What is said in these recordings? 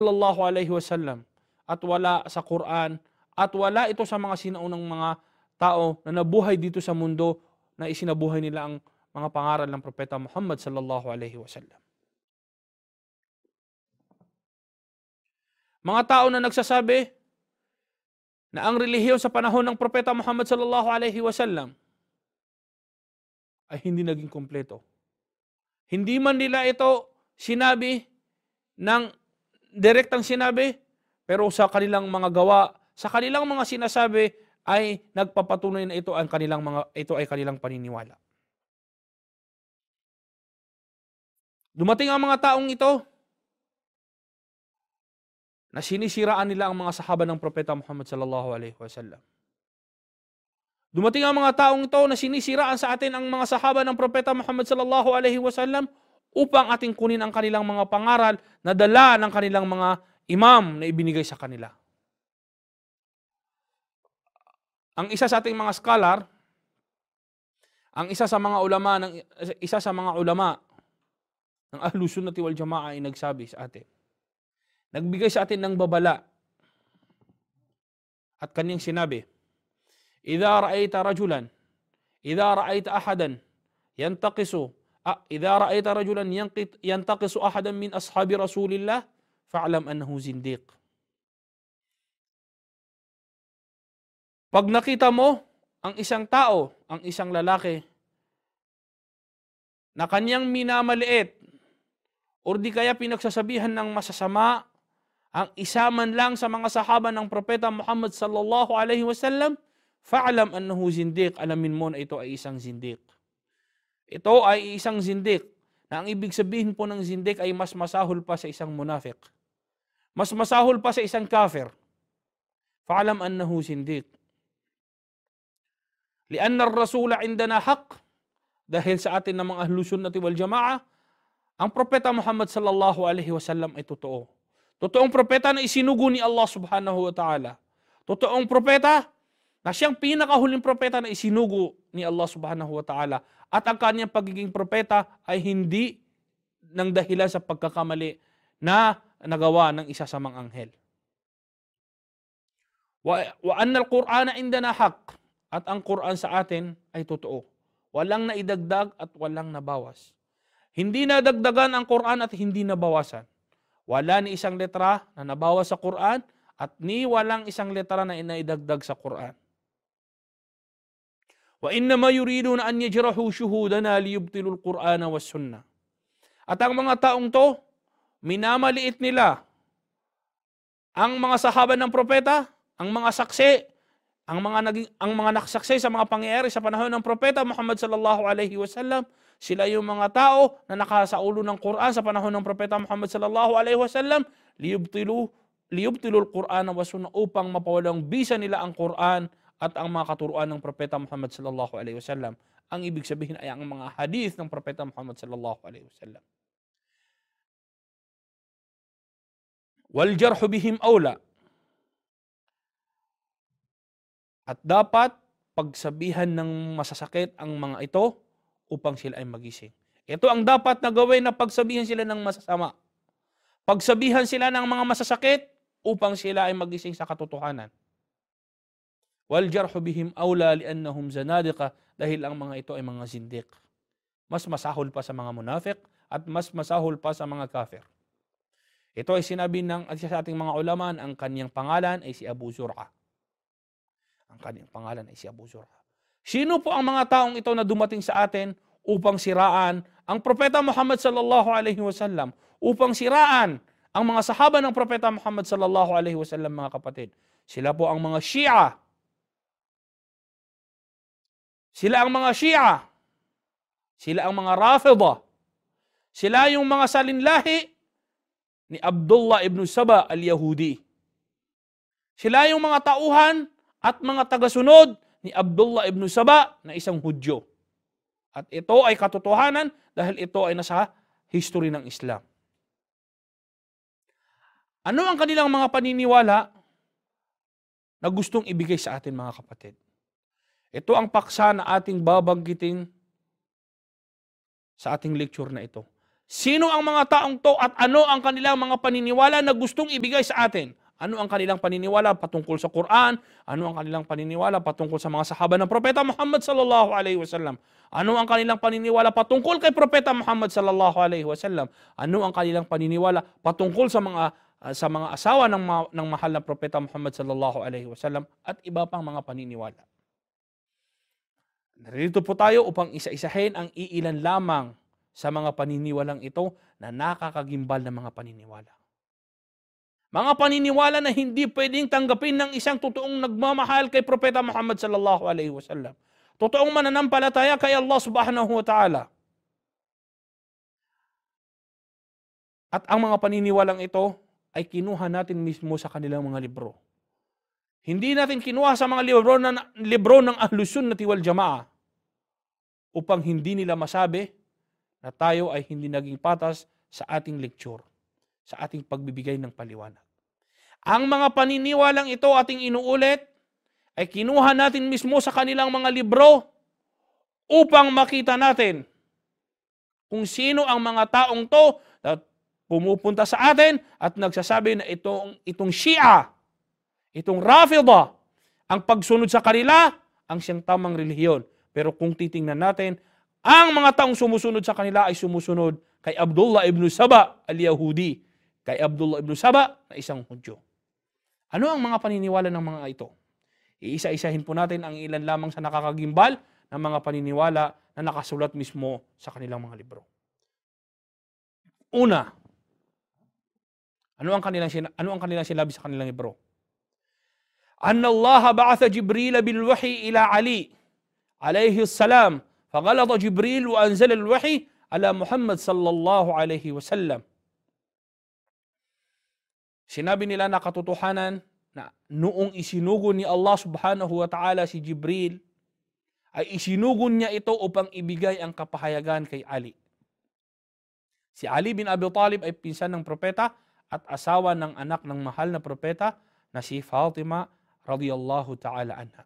sallallahu alaihi wasallam at wala sa Quran at wala ito sa mga sinaunang mga tao na nabuhay dito sa mundo na isinabuhay nila ang mga pangaral ng Propeta Muhammad sallallahu alaihi wasallam. Mga tao na nagsasabi na ang relihiyon sa panahon ng Propeta Muhammad sallallahu alaihi wasallam ay hindi naging kompleto. Hindi man nila ito sinabi ng direktang sinabi, pero sa kanilang mga gawa, sa kanilang mga sinasabi ay nagpapatunay na ito ay kanilang paniniwala. Dumating ang mga taong ito na sinisiraan nila ang mga sahaba ng Propeta Muhammad sallallahu alaihi wasallam. Dumating ang mga taong ito na sinisiraan sa atin ang mga sahaba ng Propeta Muhammad sallallahu alaihi wasallam upang ating kunin ang kanilang mga pangaral na dala ng kanilang mga imam na ibinigay sa kanila. Ang isa sa ating mga scholar, ang isa sa mga ulama ng Ahlus Sunnati wal Jamaa ay nagsabi sa atin. Nagbigay sa atin ng babala. At kanyang sinabi, idza ra'aita ahadan yantaqisu ahadan min ashabi Rasulillah fa'lam annahu zindiq. Pag nakita mo ang isang tao, ang isang lalaki na kanyang minamaliit o di kaya pinagsasabihan ng masasama ang isa man lang sa mga sahaba ng Propeta Muhammad sallallahu alaihi wasallam, fa'lam annahu zindiq, alamin mo na ito ay isang zindiq. Ito ay isang zindiq na ang ibig sabihin po ng zindiq ay mas masahol pa sa isang munafiq. Mas masahol pa sa isang kafir. Fa'lam annahu zindiq. Lianna ar-rasula indana haqq, dahil sa atin ng mga Ahlus Sunnati wal Jamaa, ang Propeta Muhammad sallallahu alaihi wasallam ay totoo. Totoong propeta na isinugo ni Allah subhanahu wa ta'ala. Totoong propeta na siyang pinakahuling propeta na isinugo ni Allah subhanahu wa ta'ala. At ang kanyang pagiging propeta ay hindi ng dahilan sa pagkakamali na nagawa ng isa sa mga anghel. Wa anna al-Qur'ana indana haqq, at ang Quran sa atin ay totoo. Walang naidagdag at walang nabawas. Hindi nadagdagan ang Quran at hindi nabawasan. Wala ni isang letra na nabawas sa Quran at ni walang isang letra na inaidagdag sa Quran. Wa innama yuriduna an yajrahu shuhudana liyubtilu al-Qur'ana was sunnah. At ang mga taong to, minamaliit nila ang mga sahaba ng propeta, ang mga saksi, ang mga nakasaksi sa mga pangyayari sa panahon ng Propeta Muhammad sallallahu alaihi wasallam, sila yung mga tao na nakasaulo ng Quran sa panahon ng Propeta Muhammad sallallahu alaihi wasallam, liyubtilu al-Quran wa sunnah, upang mapawalang bisa nila ang Quran at ang mga katuruan ng Propeta Muhammad sallallahu alaihi wasallam. Ang ibig sabihin ay ang mga hadith ng Propeta Muhammad sallallahu alaihi wasallam. Wal jarhu bihim awla. At dapat pagsabihan ng masasakit ang mga ito upang sila ay magising. Ito ang dapat na gawin, na pagsabihan sila ng masasama. Pagsabihan sila ng mga masasakit upang sila ay magising sa katotohanan. Wal jarhu bihim awla liannahum zanadiqa, dahil ang mga ito ay mga zindiq. Mas masahol pa sa mga munafiq at mas masahol pa sa mga kafir. Ito ay sinabi ng isa sa ating mga ulama, ang kanyang pangalan ay si Abu Zur'a. Ang kanyang pangalan ay si Abu Zur'a. Sino po ang mga taong ito na dumating sa atin upang siraan ang Propeta Muhammad sallallahu alaihi wasallam, upang siraan ang mga sahaba ng Propeta Muhammad sallallahu alaihi wasallam, mga kapatid? Sila po ang mga Shia. Sila ang mga Shia. Sila ang mga Rafida. Sila yung mga salinlahi ni Abdullah ibn Saba al-Yahudi. Sila yung mga tauhan at mga tagasunod ni Abdullah ibn Saba na isang Hudyo. At ito ay katotohanan dahil ito ay nasa history ng Islam. Ano ang kanilang mga paniniwala na gustong ibigay sa atin, mga kapatid? Ito ang paksa na ating babanggitin sa ating lecture na ito. Sino ang mga taong to at ano ang kanilang mga paniniwala na gustong ibigay sa atin? Ano ang kanilang paniniwala patungkol sa Quran? Ano ang kanilang paniniwala patungkol sa mga sahaba ng Propeta Muhammad sallallahu alaihi wasallam? Ano ang kanilang paniniwala patungkol kay Propeta Muhammad sallallahu alaihi wasallam? Ano ang kanilang paniniwala patungkol sa mga asawa ng mahal na Propeta Muhammad sallallahu alaihi wasallam at iba pang mga paniniwala? Narito po tayo upang isa-isahin ang iilan lamang sa mga paniniwalang ito na nakakagimbal na mga paniniwala. Mga paniniwala na hindi pwedeng tanggapin ng isang totoong nagmamahal kay Propeta Muhammad sallallahu alaihi wasallam. Totoong mananampalataya kay Allah subhanahu wa ta'ala. At ang mga paniniwalang ito ay kinuha natin mismo sa kanilang mga libro. Hindi natin kinuha sa mga libro ng Ahlus Sunnati wal Jamaa upang hindi nila masabi na tayo ay hindi naging patas sa ating lecture, sa ating pagbibigay ng paliwanag. Ang mga paniniwalang ito ating inuulit ay kinuha natin mismo sa kanilang mga libro upang makita natin kung sino ang mga taong to na pumupunta sa atin at nagsasabi na itong Shia, itong Rafida, ang pagsunod sa kanila ang siyang tamang relihiyon. Pero kung titingnan natin, ang mga taong sumusunod sa kanila ay sumusunod kay Abdullah ibn Saba al-Yahudi, kay Abdullah ibn Saba na isang Hudyo. Ano ang mga paniniwala ng mga ito? Iisa-isahin po natin ang ilan lamang sa nakakagimbal ng mga paniniwala na nakasulat mismo sa kanilang mga libro. Una, ano ang kanilang sinabi sa kanilang libro? Anna Allah ba'atha Jibril bil wahyi ila Ali alayhi salam, faghalata Jibril wa anzala al wahyi ala Muhammad sallallahu alayhi wasallam. Sinabi nila na katotohanan na noong isinugon ni Allah subhanahu wa ta'ala si Jibril, ay isinugon niya ito upang ibigay ang kapahayagan kay Ali. Si Ali bin Abi Talib ay pinsan ng propeta at asawa ng anak ng mahal na propeta na si Fatima radiyallahu ta'ala anha.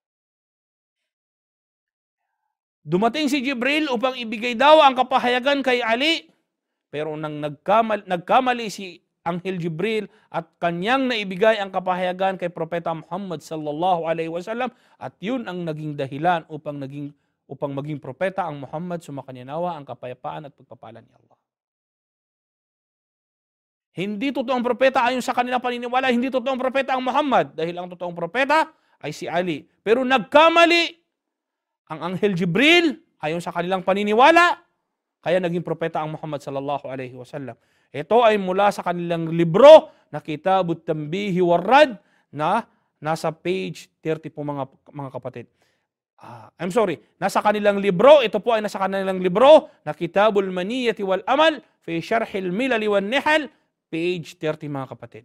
Dumating si Jibril upang ibigay daw ang kapahayagan kay Ali, pero nang nagkamali si Anghel Jibril at kanyang naibigay ang kapahayagan kay Propeta Muhammad sallallahu alaihi wasallam, at yun ang naging dahilan upang maging propeta ang Muhammad, sumakanyanawa ang kapayapaan at pagpapala ni Allah. Hindi totoong propeta ayon sa kanilang paniniwala, hindi totoong propeta ang Muhammad dahil ang totoong propeta ay si Ali. Pero nagkamali ang Anghel Jibril ayon sa kanilang paniniwala, kaya naging propeta ang Muhammad sallallahu alaihi wasallam. Ito ay mula sa kanilang libro na Kitabut Tanbihi Warrad na nasa page 30 po mga kapatid. Nasa kanilang libro, ito po ay nasa kanilang libro na Kitabul Maniyati wal Amal fi Sharhil Milali wan Nihal, page 30 mga kapatid.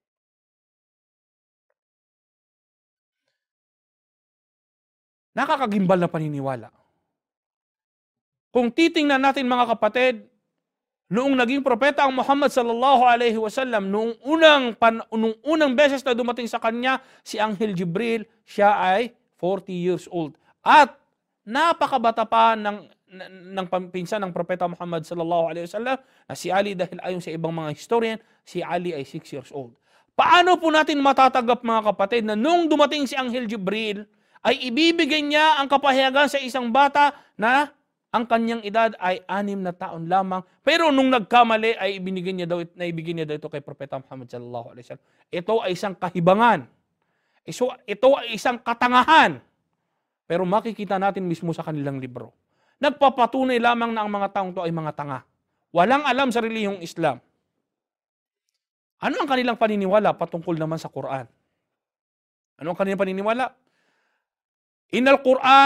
Nakakagimbal na paniniwala. Kung titingnan natin mga kapatid, noong naging propeta ang Muhammad sallallahu alaihi wasallam, noong unang beses na dumating sa kanya si Anghel Jibril, siya ay 40 years old. At napakabata pa ng pinsan ng propeta Muhammad sallallahu alaihi wasallam na si Ali, dahil ayon sa ibang mga historian, si Ali ay 6 years old. Paano po natin matatanggap mga kapatid na nung dumating si Anghel Jibril ay ibibigay niya ang kapahayagan sa isang bata na ang kanyang edad ay 6 na taon lamang, pero nung nagkamali ay ibigay niya daw ito kay Propeta Muhammad sallallahu alaihi wasallam. Ito ay isang kahibangan. Ito ay isang katangahan. Pero makikita natin mismo sa kanilang libro. Nagpapatunay lamang na ang mga taong to ay mga tanga. Walang alam sa relihiyong Islam. Ano ang kanilang paniniwala patungkol naman sa Quran? Ano ang kanilang paniniwala? Innal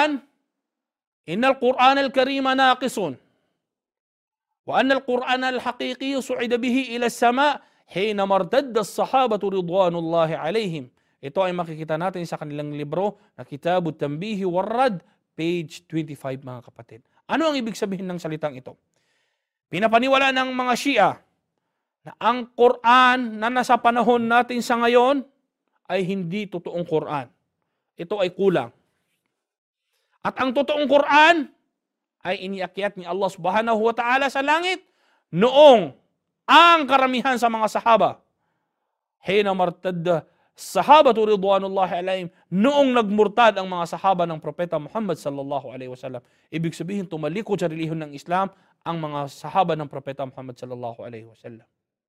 Quran al-Karim naqisun wa anna al-Quran al-haqiqi su'ida bihi ila as-sama' hina martadda as-sahabatu ridwanullahi alaihim. Ito ay makikita natin sa kanilang libro na Kitabut Tanbihi Warrad, page 25 mga kapatid. Ano ang ibig sabihin ng salitang ito? Pinapaniwala ng mga Shia na ang Quran na nasa panahon natin sa ngayon ay hindi totoong Quran. Ito ay kulang. At ang totoong Quran ay iniakyat ni Allah subhanahu wa ta'ala sa langit noong ang karamihan sa mga sahaba, hina martadda sahabatu ridwanullahi alaihim, noong nagmurtad ang mga sahaba ng propeta Muhammad sallallahu alaihi wasallam. Ibig sabihin tumalikod sa relihiyon ng Islam ang mga sahaba ng propeta Muhammad sallallahu alaihi wasallam.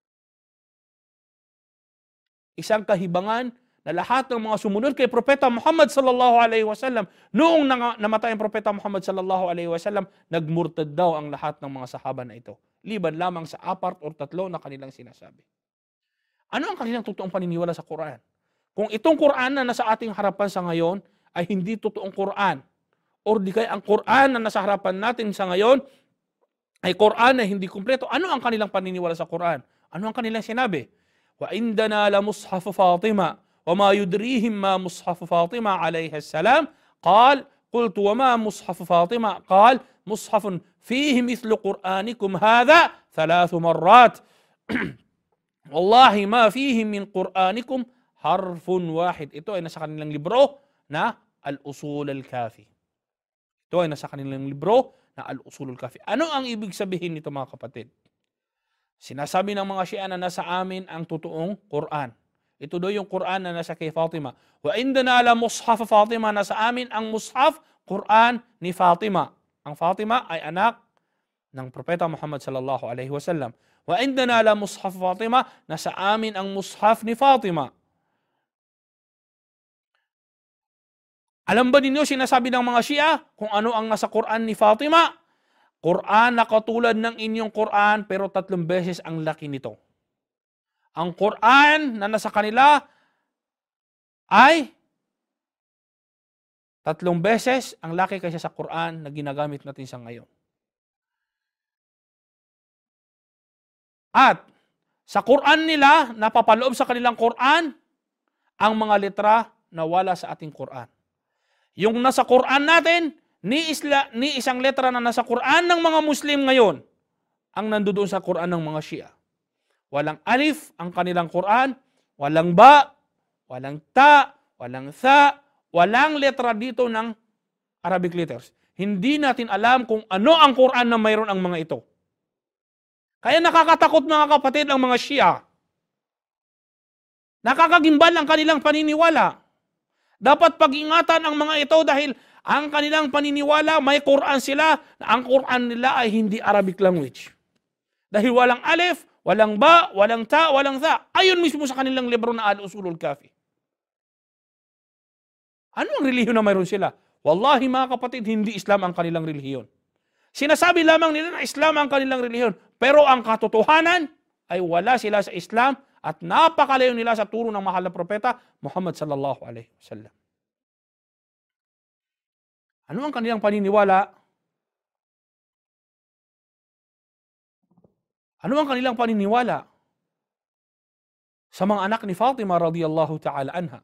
Isang kahibangan na lahat ng mga sumunod kay propeta Muhammad sallallahu alaihi wasallam, noong namatay ang propeta Muhammad sallallahu alaihi wasallam, nagmurtad daw ang lahat ng mga sahaba na ito, liban lamang sa 4 o 3 na kanilang sinasabi. Ano ang kanilang totoong paniniwala sa Quran? Kung itong Quran na nasa ating harapan sa ngayon ay hindi totoong Quran, or di kaya ang Quran na nasa harapan natin sa ngayon ay Quran na hindi kumpleto, ano ang kanilang paniniwala sa Quran? Ano ang kanilang sinabi? Wa indana la mushaf Fatima wa ma yudrihim ma mushaf Fatima alayha salam, qal qultu wa ma mushaf Fatima, qal mushafun fihi mithlu Qur'anikum hadha 3 marrat wallahi ma fihi min Qur'anikum harfun wahid. Ito ay nasa kanilang libro na Al-Usul Al-Kafi. Ito ay nasa kanilang libro na Al-Usul Al-Kafi. Ano ang ibig sabihin nito, mga kapatid? Sinasabi ng mga Shia na nasa amin ang totoong Quran. Ito daw yung Quran na nasa kay Fatima. Wa indana la mushaf Fatima, nasa amin ang mushaf Quran ni Fatima. Ang Fatima ay anak ng propeta Muhammad sallallahu alaihi wasallam. Wa indana la mushaf Fatima, nasa amin ang mushaf ni Fatima. Alam ba ninyo, sinasabi ng mga Shia kung ano ang nasa Quran ni Fatima? Quran na katulad ng inyong Quran pero 3 beses ang laki nito. Ang Quran na nasa kanila ay 3 beses ang laki kaysa sa Quran na ginagamit natin sa ngayon. At sa Quran nila, napapaloob sa kanilang Quran ang mga letra na wala sa ating Quran. Yung nasa Quran natin, ni isang letra na nasa Quran ng mga Muslim ngayon ang nandoon sa Quran ng mga Shia. Walang alif ang kanilang Quran, walang ba, walang ta, walang tha, walang letra dito ng Arabic letters. Hindi natin alam kung ano ang Quran na mayroon ang mga ito. Kaya nakakatakot, mga kapatid, ang mga Shia. Nakakagimbal ang kanilang paniniwala. Dapat pag-ingatan ang mga ito dahil ang kanilang paniniwala, may Quran sila, na ang Quran nila ay hindi Arabic language. Dahil walang alif, walang ba, walang ta, walang tha. Ayon mismo sa kanilang libro na Al-Usulul Kafi. Ano ang relihiyon na mayroon sila? Wallahi, mga kapatid, hindi Islam ang kanilang relihiyon. Sinasabi lamang nila na Islam ang kanilang relihiyon, pero ang katotohanan ay wala sila sa Islam at napakalayo nila sa turo ng mahal na propeta Muhammad sallallahu alaihi wasallam. Ano ang kanilang paniniwala? Ano ang kanilang paniniwala sa mga anak ni Fatima radhiyallahu ta'ala anha?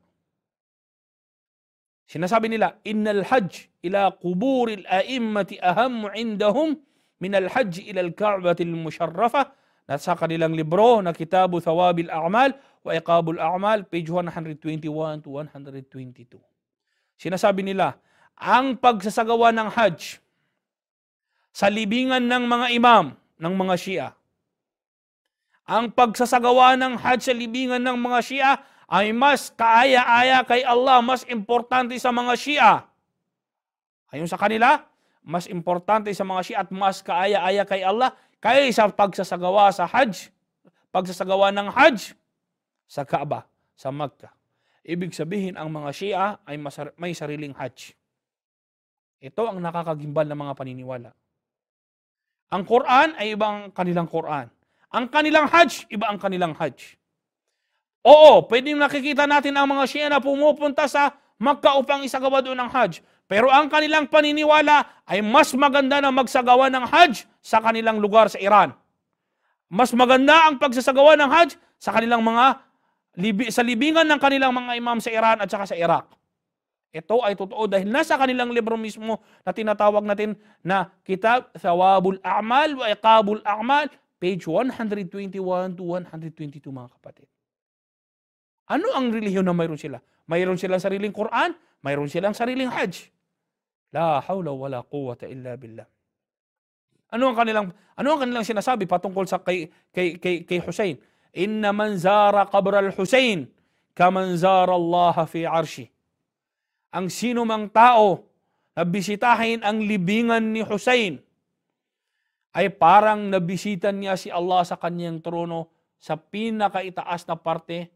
Sinasabi nila, innal hajj ila quburil a'immati ahammu indahum min al-hajj ila al-Ka'bati al-musharrafa. Nasa kanilang libro na Kitabu Thawabil A'mal wa Iqabul A'mal, page 121 to 122. Sinasabi nila, ang pagsasagawa ng Hajj sa libingan ng mga imam ng mga Shia, ang pagsasagawa ng Hajj sa libingan ng mga Shia ay mas kaaya-aya kay Allah, mas importante sa mga Shia. Ayon sa kanila, mas importante sa mga Shia at mas kaaya-aya kay Allah kaysa pagsasagawa sa Hajj, pagsasagawa ng Hajj sa Kaaba, sa Makkah. Ibig sabihin, ang mga Shia ay may sariling Hajj. Ito ang nakakagimbal ng mga paniniwala. Ang Quran ay ibang kanilang Quran. Ang kanilang Hajj, iba ang kanilang Hajj. Oo, pwedeng nakikita natin ang mga Shia na pumupunta sa Makkah upang isagawa doon ang Hajj. Pero ang kanilang paniniwala ay mas maganda na magsagawa ng Hajj sa kanilang lugar sa Iran. Mas maganda ang pagsasagawa ng Hajj sa kanilang sa libingan ng kanilang mga imam sa Iran at saka sa Iraq. Ito ay totoo dahil nasa kanilang libro mismo na tinatawag natin na Kitab Thawabul A'mal wa Iqabul A'mal, page 121 to 122, mga kapatid. Ano ang relihiyon na mayroon sila? Mayroon silang sariling Quran, mayroon silang sariling Hajj. La hawla wala quwwata illa billah. Ano ang kanilang sinasabi patungkol sa kay Hussein? Inna man zara qabra al-Hussein kaman zara Allah fi arshi. Ang sino mang tao na bisitahin ang libingan ni Hussein ay parang nabisitan niya si Allah sa kanyang trono sa pinakaitaas na parte,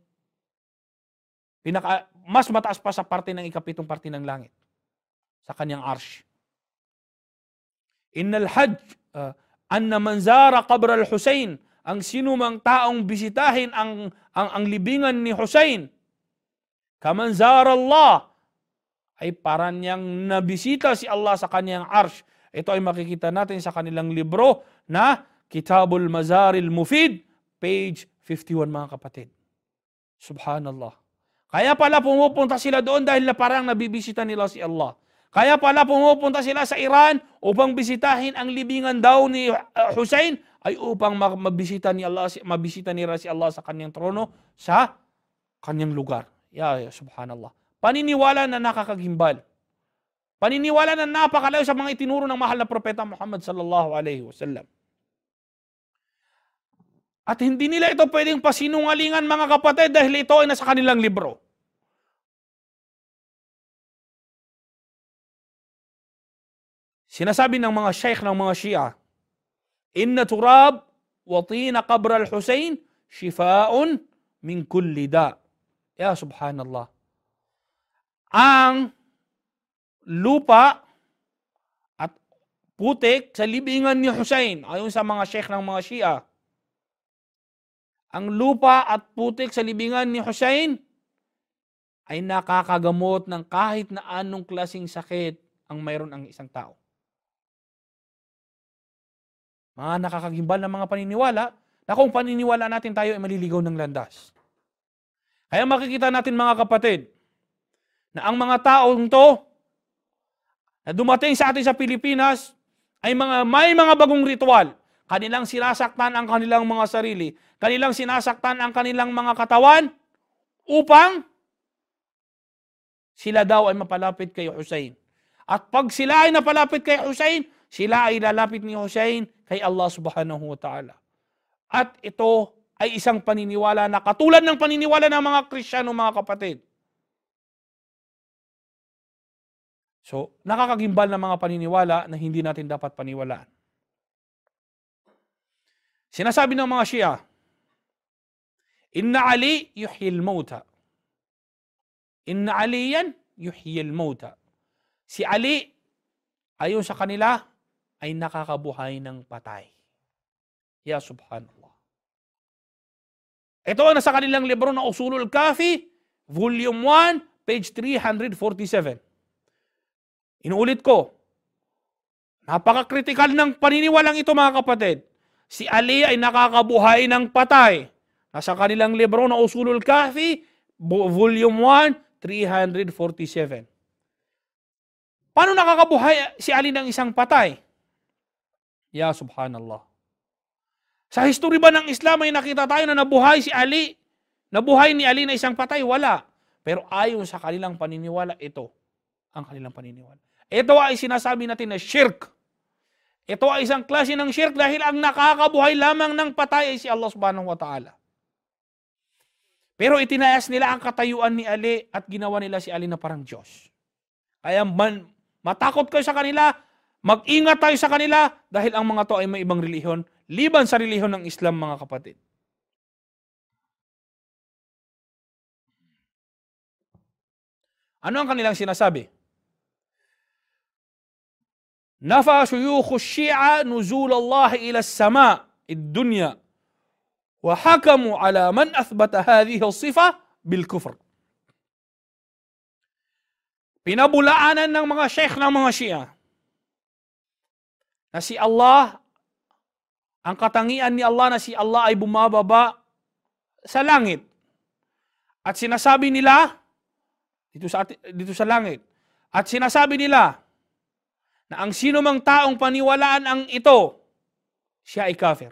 mas mataas pa sa parte ng ikapitong parte ng langit, sa kanyang arsh. Innal hajj anna man zara qabra al-Hussein, ang sinumang taong bisitahin ang libingan ni Hussein, kaman zara Allah, ay parang niyang nabisita si Allah sa kanyang arsh. Ito ay makikita natin sa kanilang libro na Kitabul Mazaril Mufid, page 51, mga kapatid. Subhanallah. Kaya pala pumupunta sila doon dahil parang nabibisita nila si Allah. Kaya pala pumupunta sila sa Iran upang bisitahin ang libingan daw ni Hussein, ay upang mabisita nila si Allah sa kanyang trono, sa kanyang lugar. Subhanallah. Paniniwala na nakakagimbal. Paniniwala na napakalayo sa mga itinuro ng mahal na propeta Muhammad sallallahu alaihi wasallam. At hindi nila ito pwedeng pasinungalingan, mga kapatid, dahil ito ay nasa kanilang libro. Sinasabi ng mga sheikh ng mga Shia, inna turab wa tina qabra al-Hussein shifaun min kulli da. Subhanallah. Ang lupa at putik sa libingan ni Hussein, ayon sa mga sheikh ng mga Shia, ang lupa at putik sa libingan ni Hussein ay nakakagamot ng kahit na anong klaseng sakit ang mayroon ang isang tao. Mga nakakagimbal na mga paniniwala, na kung paniniwala natin, tayo ay maliligaw ng landas. Kaya makikita natin, mga kapatid, na ang mga taong to na dumating sa atin sa Pilipinas ay may mga bagong ritual. Kanilang sinasaktan ang kanilang mga sarili, kanilang sinasaktan ang kanilang mga katawan upang sila daw ay mapalapit kay Hussein. At pag sila ay napalapit kay Hussein, sila ay lalapit ni Hussein kay Allah subhanahu wa ta'ala. At ito ay isang paniniwala na katulad ng paniniwala ng mga Kristiyano, mga kapatid. So, nakakagimbal na mga paniniwala na hindi natin dapat paniwalaan. Sinasabi ng mga Shia, Inna Ali yuhyil mauta. Inna Aliyan yuhyil mauta. Si Ali, ayon sa kanila, ay nakakabuhay ng patay. Subhanallah. Ito ang nasa kanilang libro na Usulul Kafi, volume 1, page 347. Inuulit ko, napaka-critical ng paniniwalang ito, mga kapatid. Si Ali ay nakakabuhay ng patay. Nasa kanilang libro na Usulul Kafi, volume 1, 347. Paano nakakabuhay si Ali ng isang patay? Subhanallah. Sa history ba ng Islam ay nakita tayo na nabuhay ni Ali na isang patay? Wala. Pero ayon sa kanilang paniniwala, ito ang kanilang paniniwala. Ito ay sinasabi natin na shirk. Ito ay isang klase ng shirk dahil ang nakakabuhay lamang ng patay ay si Allah subhanahu wa ta'ala. Pero itinayas nila ang katayuan ni Ali at ginawa nila si Ali na parang Diyos. Kaya matakot kayo sa kanila, mag-ingat tayo sa kanila dahil ang mga to ay may ibang relihiyon, liban sa relihiyon ng Islam, mga kapatid. Ano ang kanilang sinasabi? Nafa shuyukh Shia nuzul Allah ila as-sama' ad-dunya wa hakamu ala man athbata hadhihi as-sifa bil kufr. Pinabulaanan ng mga sheikh ng mga Shia na si Allah, ang katangian ni Allah na si Allah ay bumababa sa langit. At sinasabi nila, dito sa langit, at sinasabi nila na ang sino mang taong paniwalaan ang ito, siya ay kafir.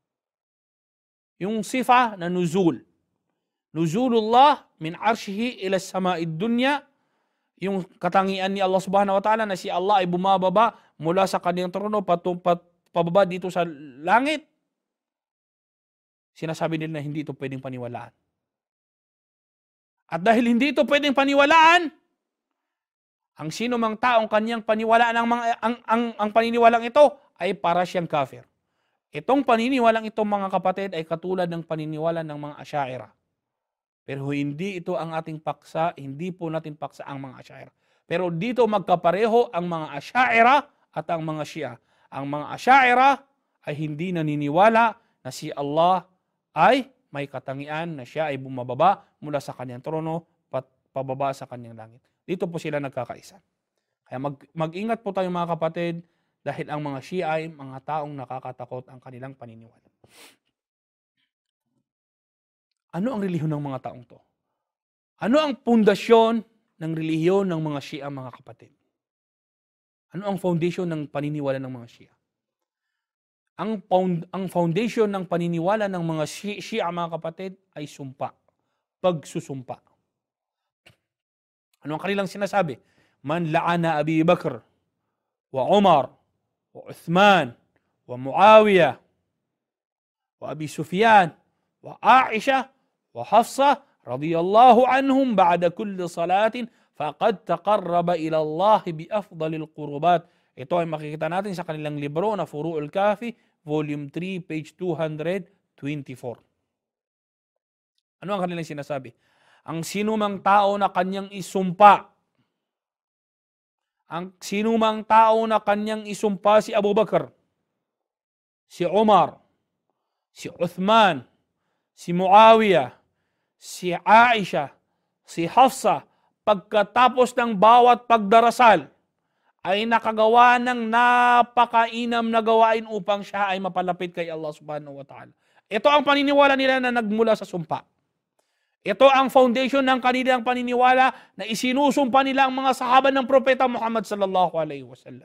Yung sifa na nuzul. Nuzulullah min arshihi ila sama'id dunya, yung katangian ni Allah subhanahu wa ta'ala na si Allah ay bumababa mula sa kanyang trono pababa dito sa langit. Sinasabi nila na hindi ito pwedeng paniwalaan. At dahil hindi ito pwedeng paniwalaan, ang sino mang taong kanyang paniwalaan ang paniniwalang ito ay para siyang kafir. Itong paniniwalang ito, mga kapatid, ay katulad ng paniniwala ng mga Asy'ariyah. Pero hindi ito ang ating paksa, hindi po natin paksa ang mga Asy'ariyah. Pero dito magkapareho ang mga Asy'ariyah at ang mga Shia. Ang mga Asy'ariyah ay hindi naniniwala na si Allah ay may katangian, na siya ay bumababa mula sa kanyang trono pababa sa kanyang langit. Dito po sila nagkakaisa. Kaya mag-ingat po tayo, mga kapatid, dahil ang mga Shia ay mga taong nakakatakot ang kanilang paniniwala. Ano ang relihiyon ng mga taong to? Ano ang pundasyon ng relihiyon ng mga Shia, mga kapatid? Ano ang foundation ng paniniwala ng mga Shia? Ang foundation ng paniniwala ng mga Shia, mga kapatid, ay sumpa. Pagsusumpa. Ano ang kanilang sinasabi? Man la'ana Abi Bakr, wa Umar, wa Uthman, wa Muawiyah, wa Abi Sufyan, wa Aisha, wa Hafsa, radiyallahu anhum ba'da kulli salatin, faqad taqarraba ila Allah bi afdalil qurubat. Ito ay makikita natin sa kanilang libro na Furu'ul Kafi, Volume 3, page 224. Ano ang kanilang sinasabi? Ang sinumang tao na kanyang isumpa, si Abu Bakr, si Umar, si Uthman, si Muawiyah, si Aisha, si Hafsa, pagkatapos ng bawat pagdarasal, ay nakagawa ng napakainam na gawain upang siya ay mapalapit kay Allah subhanahu wa ta'ala. Ito ang paniniwala nila na nagmula sa sumpa. Ito ang foundation ng kanilang paniniwala na isinusumpa nila ang mga sahaba ng Propeta Muhammad sallallahu alaihi wasallam.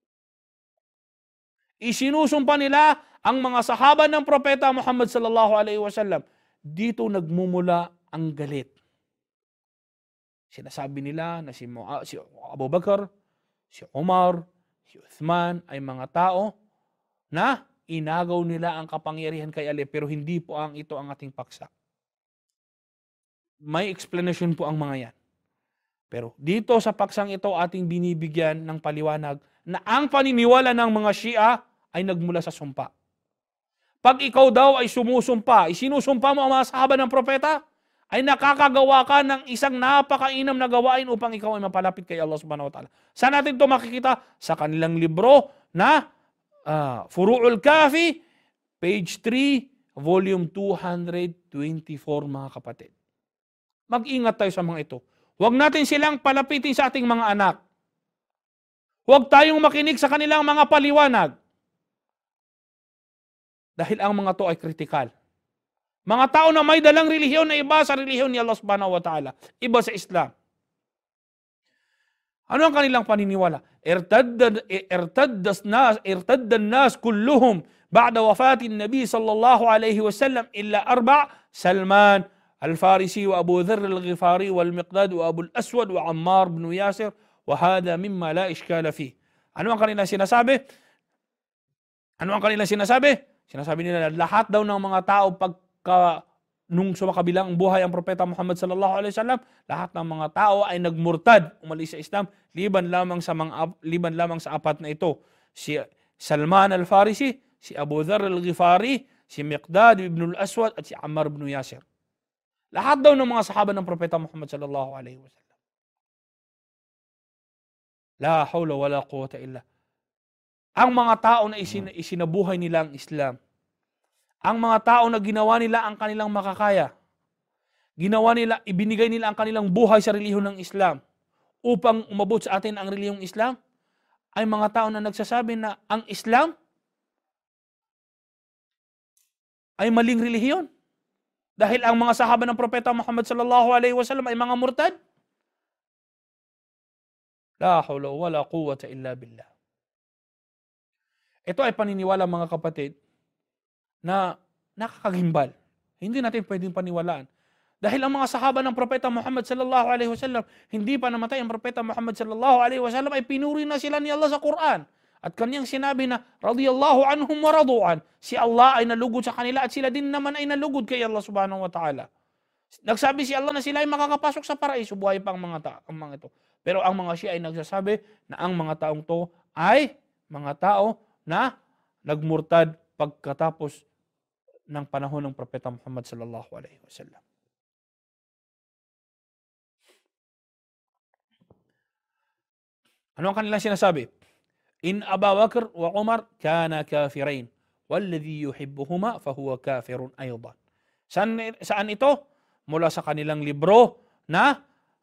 Isinusumpa nila ang mga sahaba ng Propeta Muhammad sallallahu alaihi wasallam. Dito nagmumula ang galit. Sinasabi nila na si Abu Bakr, si Umar, si Uthman ay mga tao na inagaw nila ang kapangyarihan kay Ali, pero hindi po ito ang ating paksa. May explanation po ang mga yan. Pero dito sa paksang ito ating binibigyan ng paliwanag na ang paniniwala ng mga Shia ay nagmula sa sumpa. Pag ikaw daw ay sumusumpa, isinusumpa mo ang mga sahaba ng propeta, ay nakakagawa ka ng isang napakainam na gawain upang ikaw ay mapalapit kay Allah subhanahu wa ta'ala. Saan natin ito makikita? Sa kanilang libro na Furu'ul Kafi, page 3, volume 224, mga kapatid. Mag-ingat tayo sa mga ito. Huwag natin silang palapitin sa ating mga anak. Huwag tayong makinig sa kanilang mga paliwanag. Dahil ang mga to ay kritikal. Mga tao na may dalang relihiyon na iba sa relihiyon ni Allah subhanahu wa ta'ala. Iba sa Islam. Ano ang kanilang paniniwala? Irtadda nas kulluhum ba'da wafatin Nabi sallallahu alayhi wa sallam illa Salman Al-Farisi wa Abu Dharr Al-Ghifari wal Miqdad wa Abu Al-Aswad wa Ammar bin Yasir wa hadha mimma la ishkala fi. Ano ang kanilang sinasabi? Sinasabi nila na lahat daw ng mga tao nung sumakabilang buhay ang Propeta Muhammad sallallahu alaihi wasallam, lahat ng mga tao ay nagmurtad, umalis sa Islam, liban lamang sa apat na ito. Si Salman Al-Farisi, si Abu Dharr Al-Ghifari, si Miqdad ibn Al-Aswad at si Ammar ibn Yasir. Lahat daw ng mga sahaba ng Propeta Muhammad sallallahu alaihi wasallam. La hawla wala quwwata illa. Ang mga tao na isinabuhay nila ang Islam, ang mga tao na ginawa nila ang kanilang makakaya, ibinigay nila ang kanilang buhay sa relihiyon ng Islam upang umabot sa atin ang relihiyong Islam, ay mga tao na nagsasabi na ang Islam ay maling relihiyon. Dahil ang mga sahaba ng Propeta Muhammad sallallahu alaihi wasallam ay mga murtad. La hawla wala quwwata illa billah. Ito ay paniniwala, mga kapatid, na nakakagimbal. Hindi natin pwedeng paniwalaan. Dahil ang mga sahaba ng Propeta Muhammad sallallahu alaihi wasallam, hindi pa namatay ang Propeta Muhammad sallallahu alaihi wasallam, ay pinuri na sila ni Allah sa Quran. At kanyang sinabi na, radiyallahu anhum wa radu'an. Si Allah ay nalugod sa kanila at sila din naman ay nalugod kay Allah subhanahu wa ta'ala. Nagsabi si Allah na sila ay makakapasok sa paraiso, buhay pa ang mga ito. Pero ang mga Shia ay nagsasabi na ang mga taong to ay mga tao na nagmurtad pagkatapos ng panahon ng Propeta Muhammad sallallahu alaihi wasallam. Ano ang kanilang sinasabi? In Abu Bakr wa Umar kana kafirain walladhi yuhibbuhuma fahuwa kafirun aydan. Saan ito? Mula sa kanilang libro na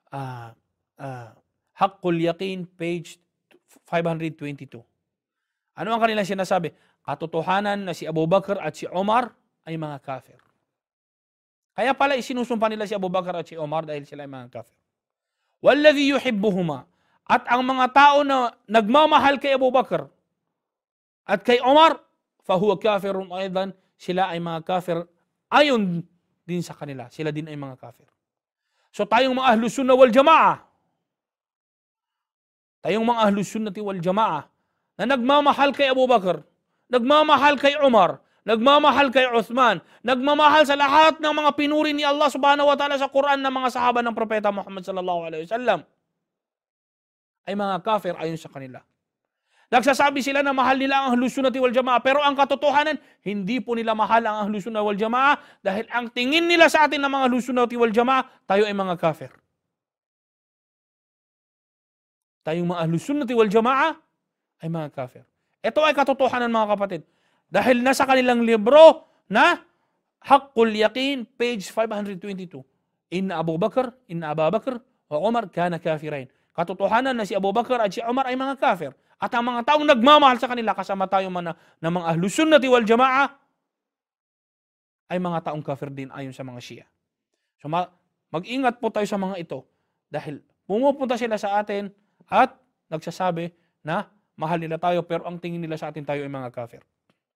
Haqqul Yaqin, page 522. Ano ang kanilang sinasabi? Katotohanan na si Abu Bakr at si Umar ay mga kafir. Kaya pala isinusumpa nila si Abu Bakr at si Umar dahil sila ay mga kafir. Walladhi yuhibbuhuma, at ang mga tao na nagmamahal kay Abu Bakr at kay Umar, fahuwa kafirun aydan, sila ay mga kafir ayon din sa kanila. Sila din ay mga kafir. So tayong mga Ahlus Sunnah wal Jamaah, wal Jamaah na nagmamahal kay Abu Bakr, nagmamahal kay Umar, nagmamahal kay Uthman, nagmamahal sa lahat ng mga pinuri ni Allah subhanahu wa ta'ala sa Quran ng mga sahaba ng Propeta Muhammad sallallahu alaihi wasallam, ay mga kafir ayon sa kanila. Nagsasabi sila na mahal nila ang Ahlus Sunnah wal Jamaah, pero ang katotohanan, hindi po nila mahal ang Ahlus Sunnah wal Jamaah dahil ang tingin nila sa atin ng mga Ahlus Sunnah wal Jamaah, tayo ay mga kafir. Tayong mga Ahlus Sunnah wal Jamaah ay mga kafir. Ito ay katotohanan, mga kapatid. Dahil nasa kanilang libro na Haqqul Yaqin, page 522. Inna Abu Bakr wa Umar kana kafirain. Katotohanan na si Abu Bakr at si Umar ay mga kafir. At ang mga taong nagmamahal sa kanila, kasama tayo man na mga Ahlus Sunnah wal Jamaah, ay mga taong kafir din ayon sa mga Shia. So mag-ingat po tayo sa mga ito dahil pumupunta sila sa atin at nagsasabi na mahal nila tayo pero ang tingin nila sa atin tayo ay mga kafir.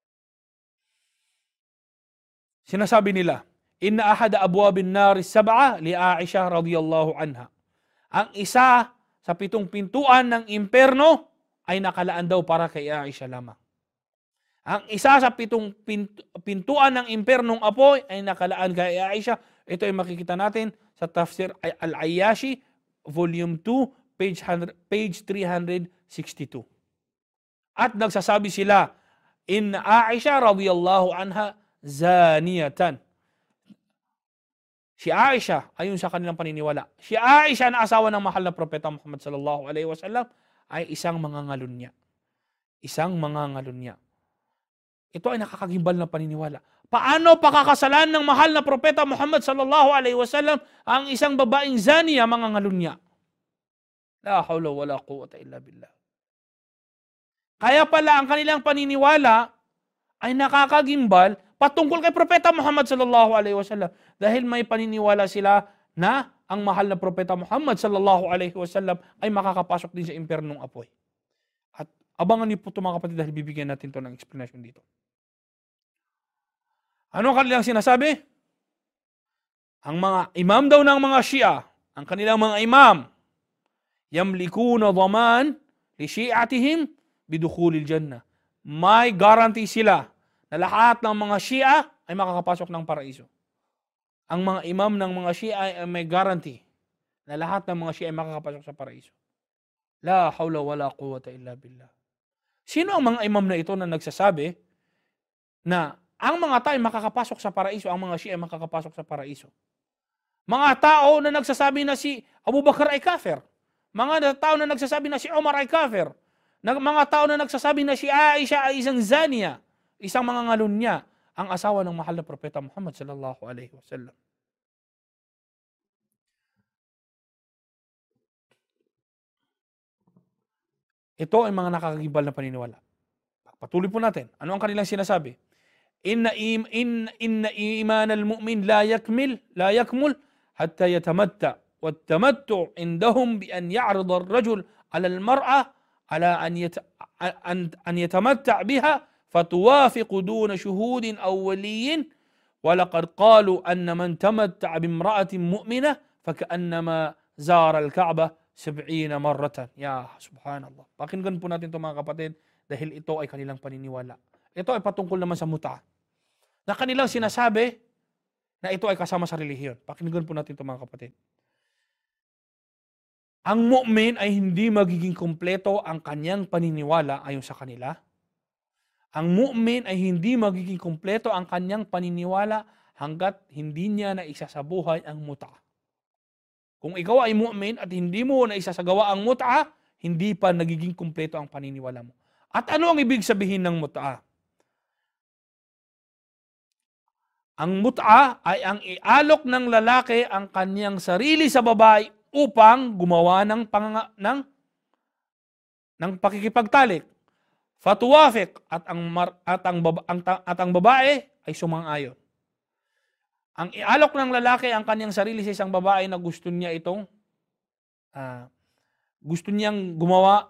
Sinasabi nila, inna ahada abwabin nari sab'a li Aisha radiyallahu anha. Ang isa sa 7 pintuan ng imperno ay nakalaan daw para kay Aisha lamang. Ang isa sa 7 pintuan ng impernong apoy ay nakalaan kay Aisha. Ito ay makikita natin sa Tafsir Al-Ayyashi, volume 2, page 362. At nagsasabi sila, inna Aisha radiyallahu anha zaniyatan. Si Aisha, ayon sa kanilang paniniwala, si Aisha na asawa ng mahal na Propeta Muhammad sallallahu alaihi wasallam ay isang mangangalunya. Isang mangangalunya. Ito ay nakakagimbal na paniniwala. Paano pakakasalan ng mahal na Propeta Muhammad sallallahu alaihi wasallam ang isang babaeng zaniya, mangangalunya? La hawla wala quwwata illa billah. Kaya pala ang kanilang paniniwala ay nakakagimbal patungkol kay Propeta Muhammad sallallahu alaihi wasallam dahil may paniniwala sila na ang mahal na Propeta Muhammad sallallahu alaihi wasallam ay makakapasok din sa impernong apoy. At abangan niyo po ito, mga kapatid, dahil bibigyan natin ito ng explanation dito. Ano ang kanilang sinasabi? Ang mga imam daw ng mga Shia, ang kanilang mga imam, yamlikuna dhaman li shi'atihim bidukhulil jannah. May guarantee sila na lahat ng mga Shia ay makakapasok ng paraiso. Ang mga imam ng mga Shia ay may guarantee na lahat ng mga Shia ay makakapasok sa paraiso. La hawla wala quwwata illa billah. Sino ang mga imam na ito na nagsasabi na ang mga tao ay makakapasok sa paraiso, ang mga Shia ay makakapasok sa paraiso? Mga tao na nagsasabi na si Abu Bakr ay kafir. Mga tao na nagsasabi na si Umar ay kafir. Mga tao na nagsasabi na si Aisha ay isang zaniya, isang mangangalunya, ang asawa ng mahal na Propeta Muhammad sallallahu alaihi wasallam. Ito ay mga nakakagimbal na paniniwala. Patuloy po natin. Ano ang kanilang sinasabi? Inna iman al-mu'min la yakmul hatta yatamatta. Wattamattu indahum bi an ya'rid ar-rajul 'ala al-mar'a 'ala an yatamatta' biha فتوافق دون شهود أو ولي ولقد قالوا أن من تمتع بامرأة مؤمنة فكأنما زار الكعبة 70 مرة. Ya subhanallah. Pakinggan po natin ito, mga kapatid, dahil ito ay kanilang paniniwala. Ito ay patungkol naman sa muta, na kanilang sinasabi na ito ay kasama sa relihiyon. Pakinggan po natin ito mga kapatid. Ang mu'min ay hindi magiging kumpleto ang kanyang paniniwala ayon sa kanila. Ang mu'min ay hindi magiging kumpleto ang kanyang paniniwala hanggat hindi niya na isasabuhay ang muta. Kung ikaw ay mu'min at hindi mo na isasagawa ang muta, hindi pa nagiging kumpleto ang paniniwala mo. At ano ang ibig sabihin ng muta? Ang muta ay ang ialok ng lalaki ang kanyang sarili sa babae upang gumawa ng pakikipagtalik. Fatuwafik at ang babae ay sumang-ayon. Ang ialok ng lalaki ang kanyang sarili sa isang babae na gusto niyang gumawa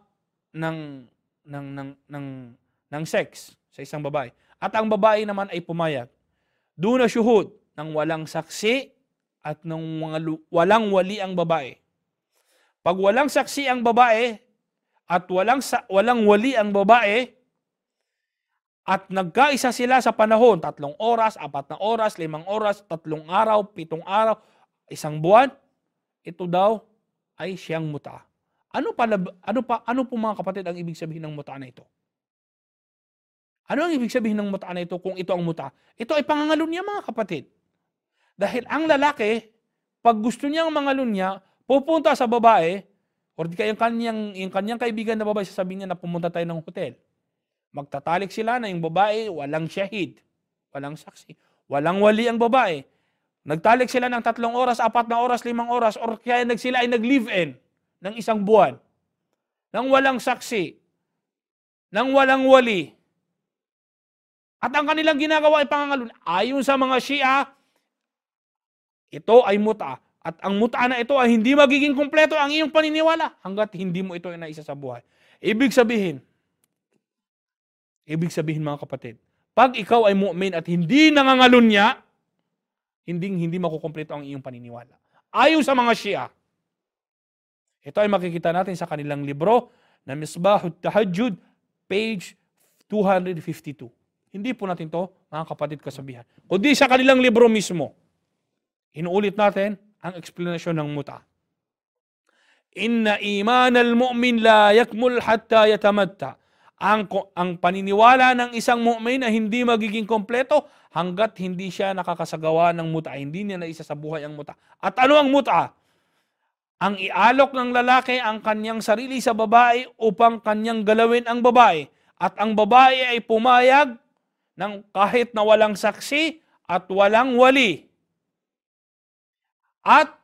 ng sex sa isang babae. At ang babae naman ay pumayag. Duna syuhud, ng walang saksi at ng walang wali ang babae. Pag walang saksi ang babae at walang wali ang babae, at nagkaisa sila sa panahon, 3 oras, 4 na oras, 5 oras, 3 araw, 7 araw, 1 buwan, ito daw ay siyang muta. Ano po mga kapatid ang ibig sabihin ng muta na ito? Ano ang ibig sabihin ng muta na ito kung ito ang muta? Ito ay pangangalunya mga kapatid. Dahil ang lalaki, pag gusto niyang mangalunya, pupunta sa babae, o di kaya yung kanyang kaibigan na babae, sasabihin niya na pumunta tayo ng hotel. Magtatalik sila na yung babae, walang syahid, walang saksi, walang wali ang babae. Nagtalik sila ng 3 oras, 4 na oras, 5 oras, or kaya sila ay nag-live-in ng 1 buwan, nang walang saksi, nang walang wali. At ang kanilang ginagawa ay pangangalunya. Ayon sa mga Shia, ito ay muta. At ang muta na ito ay hindi magiging kumpleto ang iyong paniniwala hanggat hindi mo ito inaisa sa buhay. Ibig sabihin mga kapatid, pag ikaw ay mu'min at hindi nangangalunya, hindi makukumpleto ang iyong paniniwala. Ayon sa mga Shia. Ito ay makikita natin sa kanilang libro na Misbahut Tahajjud, page 252. Hindi po natin to, mga kapatid, kasabihan. Kundi sa kanilang libro mismo. Inuulit natin ang eksplanasyon ng muta. Inna iman al-mu'min la yakmul hatta yatamatta. Ang paniniwala ng isang mu'min ay hindi magiging kompleto hanggat hindi siya nakakasagawa ng muta. Hindi niya naisa sa buhay ang muta. At ano ang muta? Ang ialok ng lalaki ang kanyang sarili sa babae upang kanyang galawin ang babae. At ang babae ay pumayag ng kahit na walang saksi at walang wali. At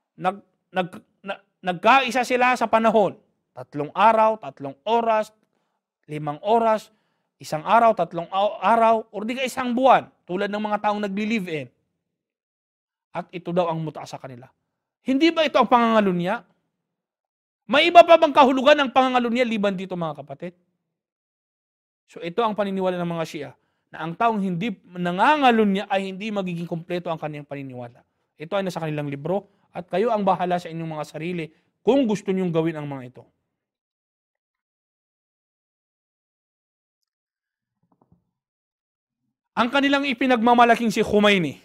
nagkaisa sila sa panahon. 3 araw, 3 oras, 5 oras, 1 araw, 3 araw, o di ka 1 buwan, tulad ng mga taong nagli-live-in. At ito daw ang muta sa kanila. Hindi ba ito ang pangangalunya? May iba pa bang kahulugan ng pangangalunya liban dito mga kapatid? So ito ang paniniwala ng mga Shia, na ang taong hindi nangangalunya ay hindi magiging kumpleto ang kanyang paniniwala. Ito ay nasa kanilang libro at kayo ang bahala sa inyong mga sarili kung gusto niyong gawin ang mga ito. Ang kanilang ipinagmamalaking si Khomeini.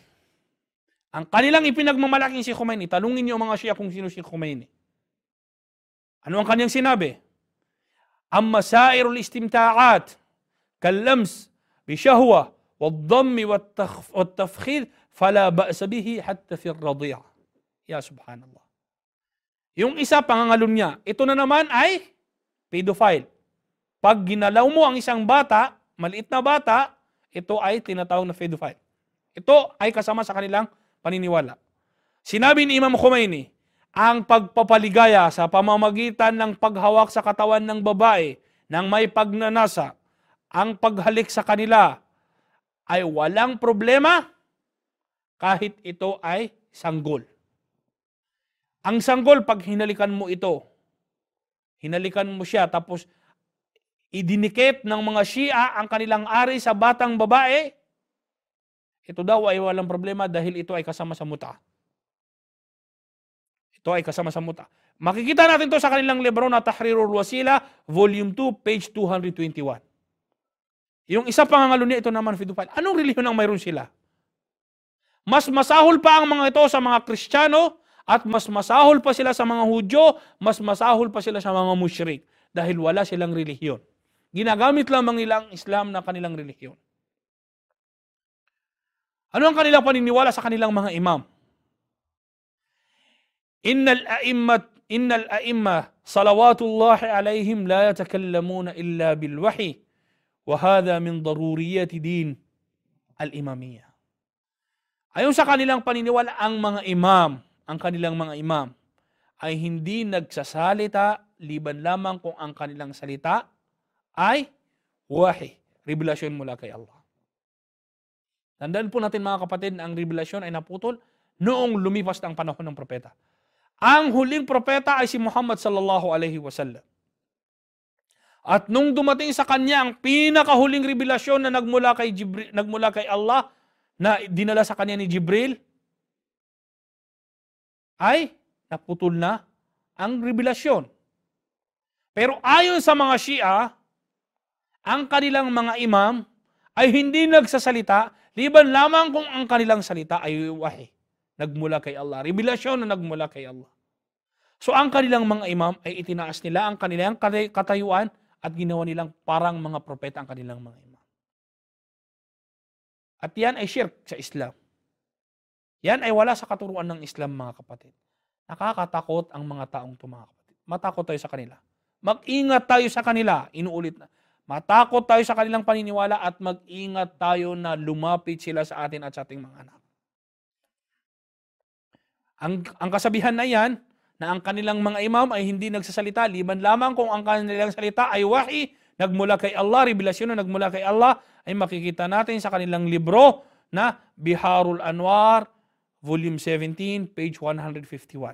Tanungin niyo mga Shia kung sino si Khomeini. Ano ang kanyang sinabi? Amma sairul istimta'at kallams bishahwa wad-dammi wat-tafkhir fala ba'sa bihi hatta fi ar-radi'a. Ya subhanallah. Yung isa pangangalunya, ito na naman ay pedophile. Pag ginalaw mo ang isang bata, maliit na bata, ito ay tinatawag na pedophile. Ito ay kasama sa kanilang paniniwala. Sinabi ni Imam Khomeini, ang pagpapaligaya sa pamamagitan ng paghawak sa katawan ng babae nang may pagnanasa, ang paghalik sa kanila ay walang problema kahit ito ay sanggol. Ang sanggol, pag hinalikan mo ito, hinalikan mo siya, tapos idinikit ng mga Shia ang kanilang ari sa batang babae, ito daw ay walang problema dahil ito ay kasama sa muta. Ito ay kasama sa muta. Makikita natin to sa kanilang libro na Tahrirul Wasila, Volume 2, page 221. Yung isa pangangalo niya, ito naman, Fidufal. Anong relihiyon ang mayroon sila? Mas masahol pa ang mga ito sa mga Kristiyano at mas masahol pa sila sa mga Hudyo, mas masahol pa sila sa mga musyrik dahil wala silang relihiyon. Ginagamit lamang nila ang Islam na kanilang relihiyon. Ano ang kanilang paniniwala sa kanilang mga imam? Innal a'imma salawatullahi alaihim la yatakallamuna illa bil wahyi wa hadha min daruriyati din al-imamiyya. Ayon sa kanilang paniniwala, ang kanilang mga imam ay hindi nagsasalita liban lamang kung ang kanilang salita ay wahi, revelasyon mula kay Allah. Tandaan po natin mga kapatid na ang revelasyon ay naputol noong lumipas na ang panahon ng propeta. Ang huling propeta ay si Muhammad sallallahu alaihi wasallam. At nung dumating sa kanya ang pinakahuling revelasyon na nagmula kay Allah na dinala sa kanya ni Jibril, ay naputol na ang revelasyon. Pero ayon sa mga Shia, ang kanilang mga imam ay hindi nagsasalita liban lamang kung ang kanilang salita ay wahi, nagmula kay Allah, revelasyon na nagmula kay Allah. So ang kanilang mga imam ay itinaas nila ang kanilang katayuan at ginawa nilang parang mga propeta ang kanilang mga imam. At yan ay shirk sa Islam. Yan ay wala sa katuruan ng Islam, mga kapatid. Nakakatakot ang mga taong ito, mga kapatid. Matakot tayo sa kanila. Mag-ingat tayo sa kanila. Inuulit na. Matakot tayo sa kanilang paniniwala at mag-ingat tayo na lumapit sila sa atin at sa ating mga anak. Ang kasabihan na yan, na ang kanilang mga imam ay hindi nagsasalita, liban lamang kung ang kanilang salita ay wahi, nagmula kay Allah, revelasyon na nagmula kay Allah, ay makikita natin sa kanilang libro na Biharul Anwar, Volume 17, page 155.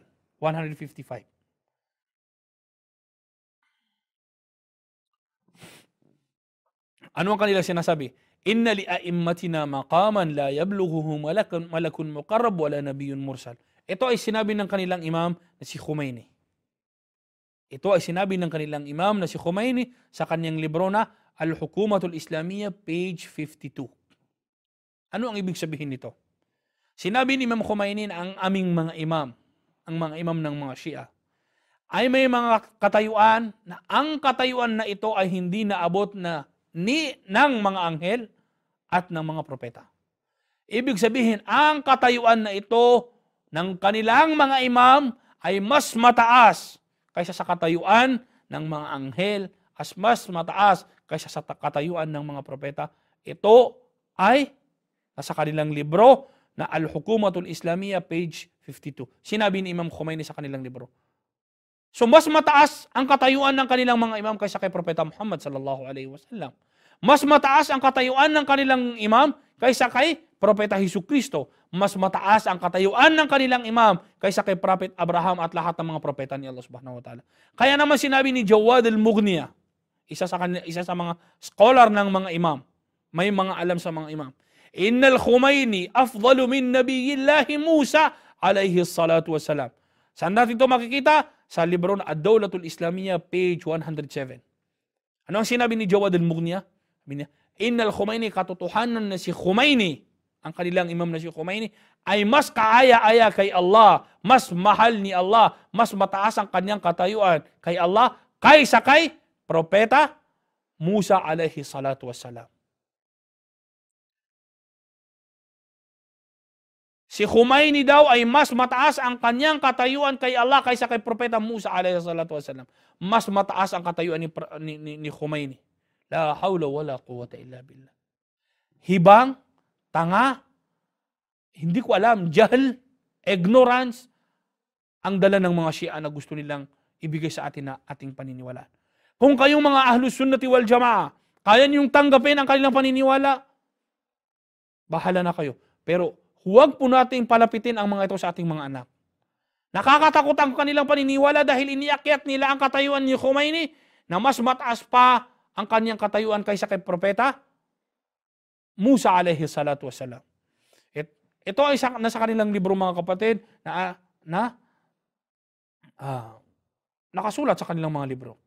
Ano ang kanilang sinasabi? Inna li a'immatina maqaman la yablughuhu malakun muqarrab wala nabiyyun mursal. Ito ay sinabi ng kanilang imam na si Khomeini. Ito ay sinabi ng kanilang imam na si Khomeini sa kanyang libro na Al-Hukumatul Islamiyya, page 52. Ano ang ibig sabihin nito? Sinabi ni Imam Khomeini na ang aming mga imam, ang mga imam ng mga Shia, ay may mga katayuan na ang katayuan na ito ay hindi naabot na ng mga anghel at ng mga propeta. Ibig sabihin, ang katayuan na ito ng kanilang mga imam ay mas mataas kaysa sa katayuan ng mga anghel, as mas mataas kaysa sa katayuan ng mga propeta. Ito ay nasa kanilang libro na Al-Hukumatul Islamiyya, page 52. Sinabi ni Imam Khomeini sa kanilang libro. So mas mataas ang katayuan ng kanilang mga imam kaysa kay Propeta Muhammad sallallahu alaihi wasallam. Mas mataas ang katayuan ng kanilang imam kaysa kay Propeta Hesukristo. Mas mataas ang katayuan ng kanilang imam kaysa kay Prophet Abraham at lahat ng mga propeta ni Allah subhanahu wa ta'ala. Kaya naman sinabi ni Jawad al-Mughniya, isa sa mga scholar ng mga imam, may mga alam sa mga imam, Innal Khomeini afdalu min nabiyillahi Musa alayhi salatu wassalam. Saan natin ito makikita? Sa libro na Ad-Dawlatul Islamiyya, page 107. Ano ang sinabi ni Jawad al-Mughniya? Innal Khomeini, katotohanan na si Khomeini, ang kanilang imam na si Khomeini, ay mas kaaya-aya kay Allah, mas mahal ni Allah, mas mataas ang kanyang katayuan kay Allah, kaysa kay Propeta Musa alayhi salatu wassalam. Si Khomeini daw ay mas mataas ang kanyang katayuan kay Allah kaysa kay Propeta Musa alayhi salatu wassalam. Mas mataas ang katayuan ni Khomeini. La hawla wala quwwata illa billah. Hibang, tanga, hindi ko alam, jahl, ignorance, ang dala ng mga Shia na gusto nilang ibigay sa atin na ating paniniwalaan. Kung kayong mga Ahlus Sunnati wal Jamaa, kaya niyong tanggapin ang kanilang paniniwala, bahala na kayo. Pero huwag po natin palapitin ang mga ito sa ating mga anak. Nakakatakot ang kanilang paniniwala dahil iniakyat nila ang katayuan ni Khomeini na mas mataas pa ang kanyang katayuan kaysa kay Propeta Musa alayhi salatu wassalam. Ito ay nasa kanilang libro, mga kapatid, na nakasulat sa kanilang mga libro.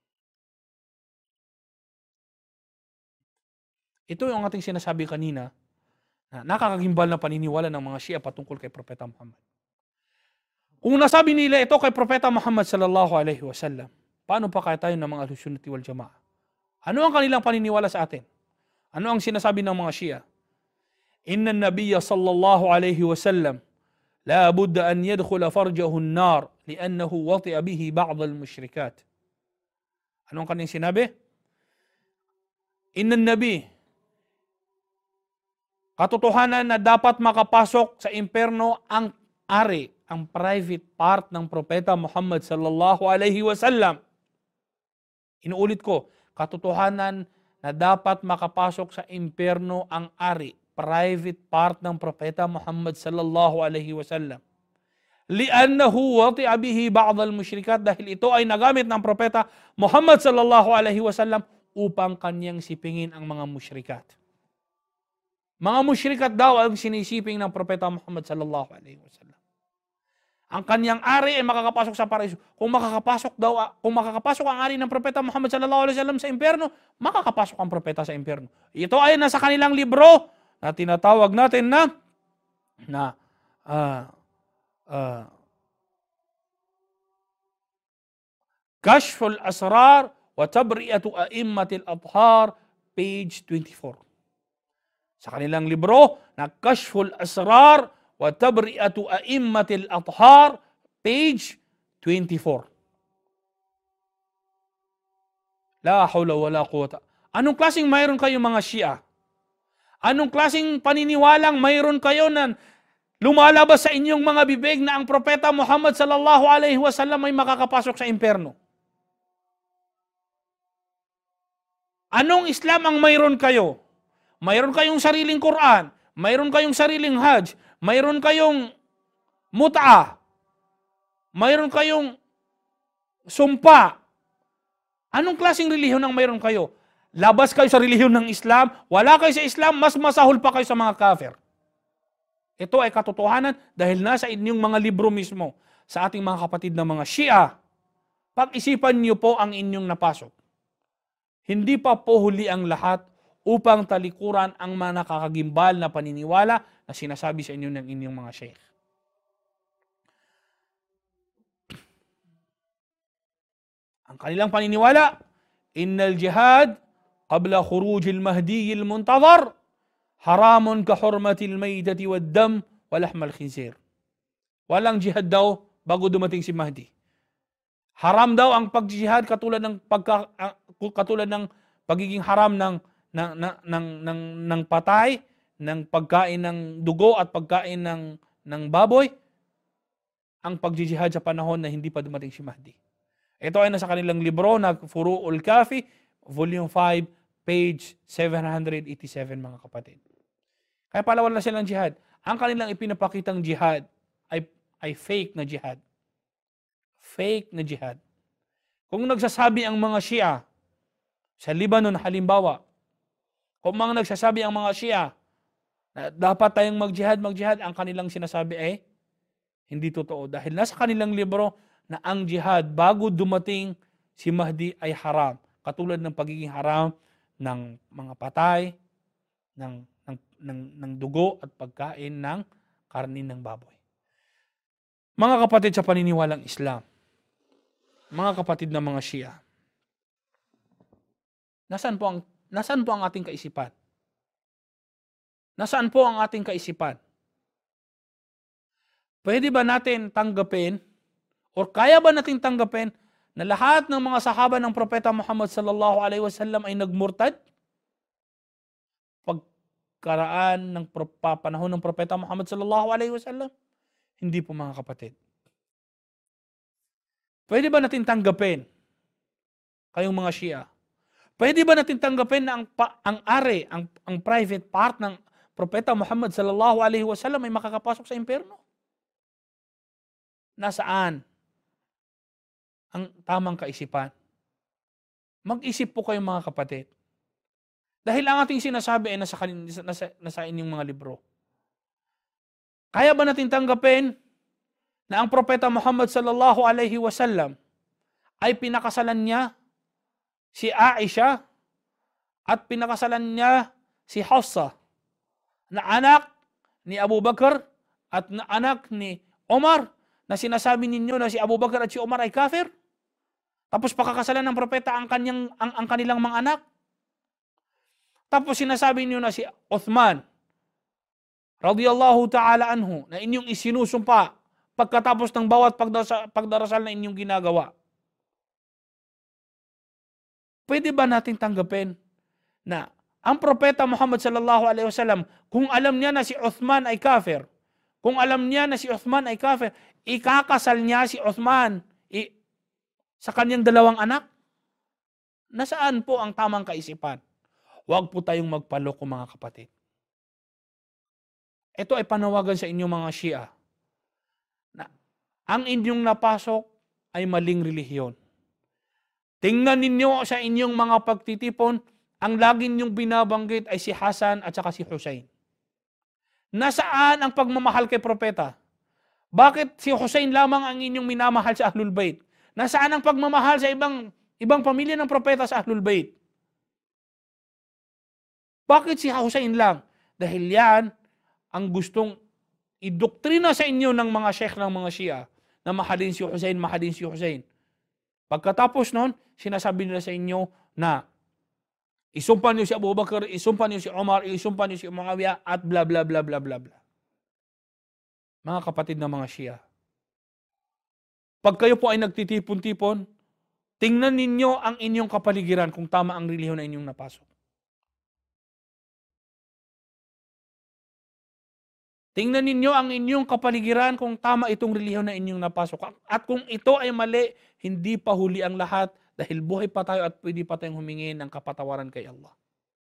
Ito yung ating sinasabi kanina na nakakagimbal na paniniwala ng mga Shia patungkol kay Propeta Muhammad. Kung nasabi nila ito kay Propeta Muhammad sallallahu alaihi wasallam, paano pa kaya tayo ng mga Ahlussunnah wal Jamaah? Ano ang kanilang paniniwala sa atin? Ano ang sinasabi ng mga Shia? Inna an-nabiyya sallallahu alaihi wasallam la budda an yadkhula farjahu an-nar li'annahu wati'a bihi ba'd al-mushrikat. Ano ang kanilang sinabi? Inna an-nabi, katotohanan na dapat makapasok sa impyerno ang ari, ang private part ng Propeta Muhammad sallallahu alaihi wasallam. Inuulit ko, katotohanan na dapat makapasok sa impyerno ang ari, private part ng Propeta Muhammad sallallahu alaihi wasallam. Li'annahu wati'a bihi ba'd al-mushrikat, dahil ito ay nagamit ng Propeta Muhammad sallallahu alaihi wasallam upang kanyang sipingin ang mga mushrikat. Mga mushrikat daw ang sinisiping ng Propeta Muhammad sallallahu alaihi wasallam. Ang kanyang ari ay makakapasok sa paraiso. Kung makakapasok ang ari ng Propeta Muhammad sallallahu alaihi wasallam sa impyerno, makakapasok ang propeta sa impyerno. Ito ay nasa kanilang libro na tinatawag natin na Kashful Asrar wa Tabri'atu A'immatil Athhar, page 24. Sa kanilang libro na Kashful Asrar wa Tabri'atu A'immatil Athhar, page 24. La hawla wala quwata. Anong klaseng mayroon kayo mga Shia? Anong klaseng paniniwalang mayroon kayo na lumalabas sa inyong mga bibig na ang Propeta Muhammad sallallahu alaihi wasallam ay makakapasok sa impyerno? Anong Islam ang mayroon kayo? Mayroon kayong sariling Quran, mayroon kayong sariling Hajj, mayroon kayong mut'a, mayroon kayong sumpa. Anong klaseng relihiyon ang mayroon kayo? Labas kayo sa relihiyon ng Islam, wala kayo sa Islam, mas masahol pa kayo sa mga kafir. Ito ay katotohanan dahil nasa inyong mga libro mismo. Sa ating mga kapatid na mga Shia, pag-isipan niyo po ang inyong napasok. Hindi pa po huli ang lahat upang talikuran ang mga nakakagimbal na paniniwala na sinasabi sa inyo ng inyong mga sheikh. Ang kanilang paniniwala, innal jihad qabla khurujil mahdiyil muntazar haramun ka hurmatil maydati wad dam wa lahmal khinzir. Walang jihad daw bago dumating si Mahdi. Haram daw ang pagjihad katulad ng pagiging haram ng patay, ng pagkain ng dugo at pagkain ng baboy, ang pagjihad sa panahon na hindi pa dumating si Mahdi. Ito ay nasa kanilang libro na Furu'ul Kafi, volume 5, page 787, mga kapatid. Kaya pala wala silang jihad. Ang kanilang ipinapakitang jihad ay fake na jihad. Fake na jihad. Kung nagsasabi ang mga Shia sa Lebanon halimbawa, kung mga nagsasabi ang mga Shia na dapat tayong mag-jihad, ang kanilang sinasabi ay hindi totoo. Dahil nasa kanilang libro na ang jihad bago dumating si Mahdi ay haram. Katulad ng pagiging haram ng mga patay, ng dugo at pagkain ng karne ng baboy. Mga kapatid sa paniniwalang Islam, mga kapatid ng mga Shia, nasaan po ang ating kaisipan? Nasaan po ang ating kaisipan? Pwede ba natin tanggapin o kaya ba natin tanggapin na lahat ng mga sahaba ng Propeta Muhammad sallallahu alaihi wasallam ay nagmurtad? Pagkaraan ng panahon ng Propeta Muhammad sallallahu alaihi wasallam? Hindi po, mga kapatid. Pwede ba natin tanggapin, kayong mga Shia? Pwede ba natin tanggapin na ang private part ng Propeta Muhammad sallallahu alaihi wasallam ay makakapasok sa impyerno? Nasaan ang tamang kaisipan? Mag-isip po kayong mga kapatid. Dahil ang ating sinasabi ay nasa inyong mga libro. Kaya ba natin tanggapin na ang Propeta Muhammad sallallahu alaihi wasallam ay pinakasalan niya si Aisha at pinakasalan niya si Hafsa na anak ni Abu Bakar at na anak ni Omar, na sinasabi ninyo na si Abu Bakar at si Omar ay kafir? Tapos pakakasalan ng propeta ang kanilang mga anak? Tapos sinasabi niyo na si Uthman radiyallahu ta'ala anhu na inyong isinusumpa pagkatapos ng bawat pagdarasal na inyong ginagawa. Pwede ba natin tanggapin na ang propeta Muhammad sallallahu alaihi wasallam, kung alam niya na si Uthman ay kafir, kung alam niya na si Uthman ay kafir, ikakasal niya si Uthman sa kanyang dalawang anak? Nasaan po ang tamang kaisipan? Huwag po tayong magpaloko, mga kapatid. Ito ay panawagan sa inyong mga Shia na ang inyong napasok ay maling relihiyon. Tingnan ninyo sa inyong mga pagtitipon, ang lagi ninyong binabanggit ay si Hasan at saka si Hussein. Nasaan ang pagmamahal kay propeta? Bakit si Hussein lamang ang inyong minamahal sa Ahlul Bayt? Nasaan ang pagmamahal sa ibang pamilya ng propeta sa Ahlul Bayt? Bakit si Hussein lang? Dahil yan ang gustong idoktrina sa inyo ng mga sheikh ng mga Shia na mahalin si Hussein, mahalin si Hussein. Pagkatapos nun, sinasabi nila sa inyo na isumpa niyo si Abu Bakar, isumpa niyo si Omar, isumpa niyo si Muawiyah, at bla bla bla bla bla bla. Mga kapatid ng mga Shia, pag kayo po ay nagtitipon-tipon, tingnan ninyo ang inyong kapaligiran kung tama ang relihiyon na inyong napasok. Tingnan ninyo ang inyong kapaligiran kung tama itong relihiyon na inyong napasok. At kung ito ay mali, hindi pa huli ang lahat dahil buhay pa tayo at pwede pa tayong humingi ng kapatawaran kay Allah.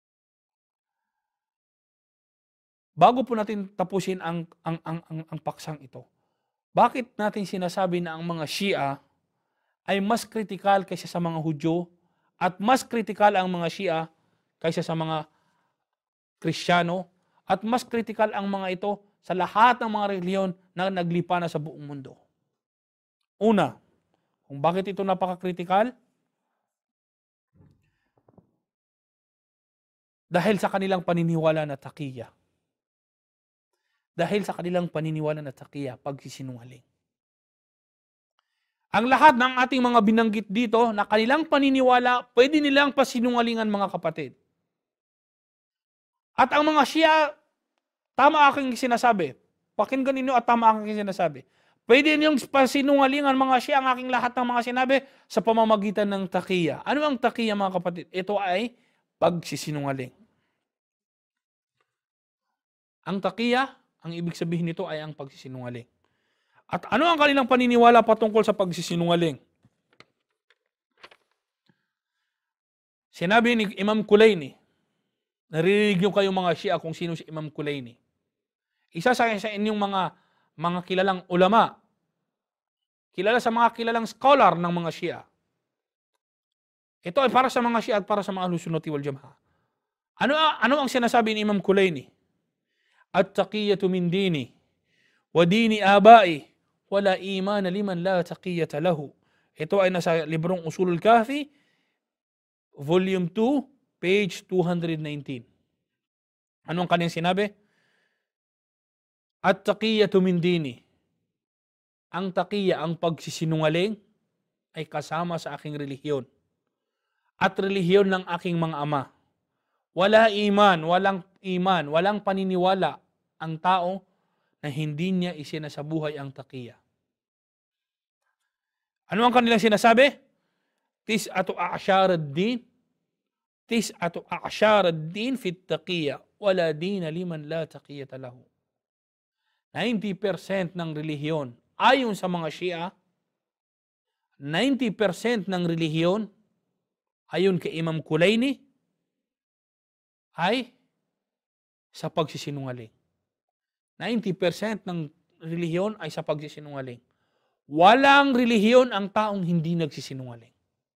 Bago po natin tapusin ang paksang ito, bakit natin sinasabi na ang mga Shia ay mas kritikal kaysa sa mga Hudyo at mas kritikal ang mga Shia kaysa sa mga Kristiyano at mas kritikal ang mga ito sa lahat ng mga relihiyon na naglipa na sa buong mundo? Una, kung bakit ito napaka-kritikal? Dahil sa kanilang paniniwala na taqiyya. Dahil sa kanilang paniniwala na taqiyya, pagsisinungaling. Ang lahat ng ating mga binanggit dito na kanilang paniniwala, pwede nilang pasinungalingan, mga kapatid. At ang mga Shia, tama aking sinasabi. Pakinggan ninyo at tama aking sinasabi. Pwede niyong pasinungalingan, mga Shia, ang aking lahat ng mga sinabi sa pamamagitan ng taqiyya. Ano ang taqiyya, mga kapatid? Ito ay pagsisinungaling. Ang taqiyya, ang ibig sabihin nito ay ang pagsisinungaling. At ano ang kanilang paniniwala patungkol sa pagsisinungaling? Sinabi ni Imam Kulayni, naririnig niyo kayong mga Shia kung sino si Imam Kulayni. Isa sa inyong mga kilalang ulama, kilala sa mga kilalang scholar ng mga Shia. Ito ay para sa mga Shia at para sa mga Ahlus Sunnati wal Jama'ah. Ano ang sinasabi ni Imam Kulayni? At-taqiyatu min dini wa dini abai wala iman liman la taqiyata lahu. Ito ay nasa librong Usulul Kahfi, volume 2, page 219. Anong kanyang sinabi? At-taqiyatu min dini. Ang taqiyya, ang pagsisinungaling, ay kasama sa aking relihiyon. At relihiyon ng aking mga ama. Walang walang paniniwala ang tao na hindi niya isinasabuhay ang taqiyya. Ano ang kanilang sinasabi? Tis'atu a'shar ad-din. Tis'atu a'shar ad-din fit taqiyya. Wala dina liman la taqiyata lahu. 90% ng relihiyon ayon sa mga Shia, 90% ng relihiyon ayon kay Imam Kulayni ay sa pagsisinungaling. 90% ng relihiyon ay sa pagsisinungaling. Walang relihiyon ang taong hindi nagsisinungaling.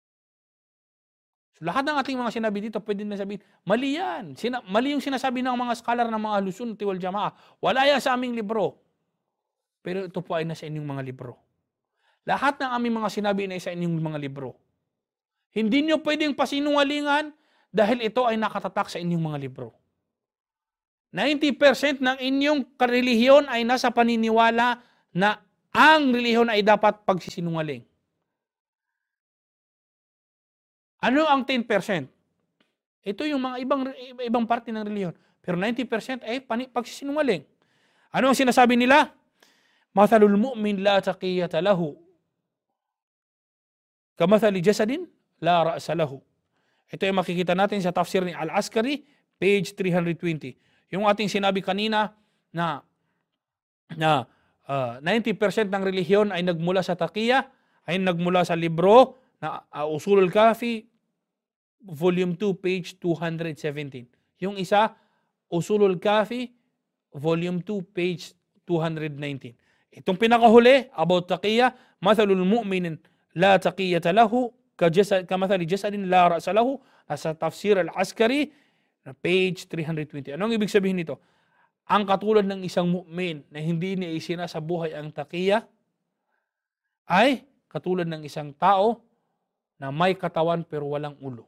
So, lahat ng ating mga sinabi dito, pwede na sabihin, mali yan. Mali yung sinasabi ng mga scholar ng mga Ahlus Sunnah wal Jama'ah. Wala yan sa aming libro. Pero ito po ay nasa inyong mga libro. Lahat ng aming mga sinabi ay sa inyong mga libro. Hindi nyo pwedeng pasinungalingan dahil ito ay nakatatak sa inyong mga libro. 90% ng inyong relihiyon ay nasa paniniwala na ang relihiyon ay dapat pagsisinungaling. Ano ang 10%? Ito yung mga ibang parte ng relihiyon. Pero 90% ay pagsisinungaling. Ano ang sinasabi nila? Mathalul mu'min la taqiyata lahu. Kamathali jasadin la ra'sa lahu. Ito ay makikita natin sa tafsir ni Al-Askari, page 320. Yung ating sinabi kanina na 90% ng relihiyon ay nagmula sa taqiya, ay nagmula sa libro na Usulul Kafi, volume 2, page 217. Yung isa, Usulul Kafi, volume 2, page 219. Itong pinakahuli, about taqiya, mathalul mu'minin la taqiyata lahu, kamathali jasadin la ra'sa lahu, nasa tafsir Al-Askari, page 320. Anong ibig sabihin nito? Ang katulad ng isang mu'min na hindi niya isinasabuhay ang taqiya ay katulad ng isang tao na may katawan pero walang ulo.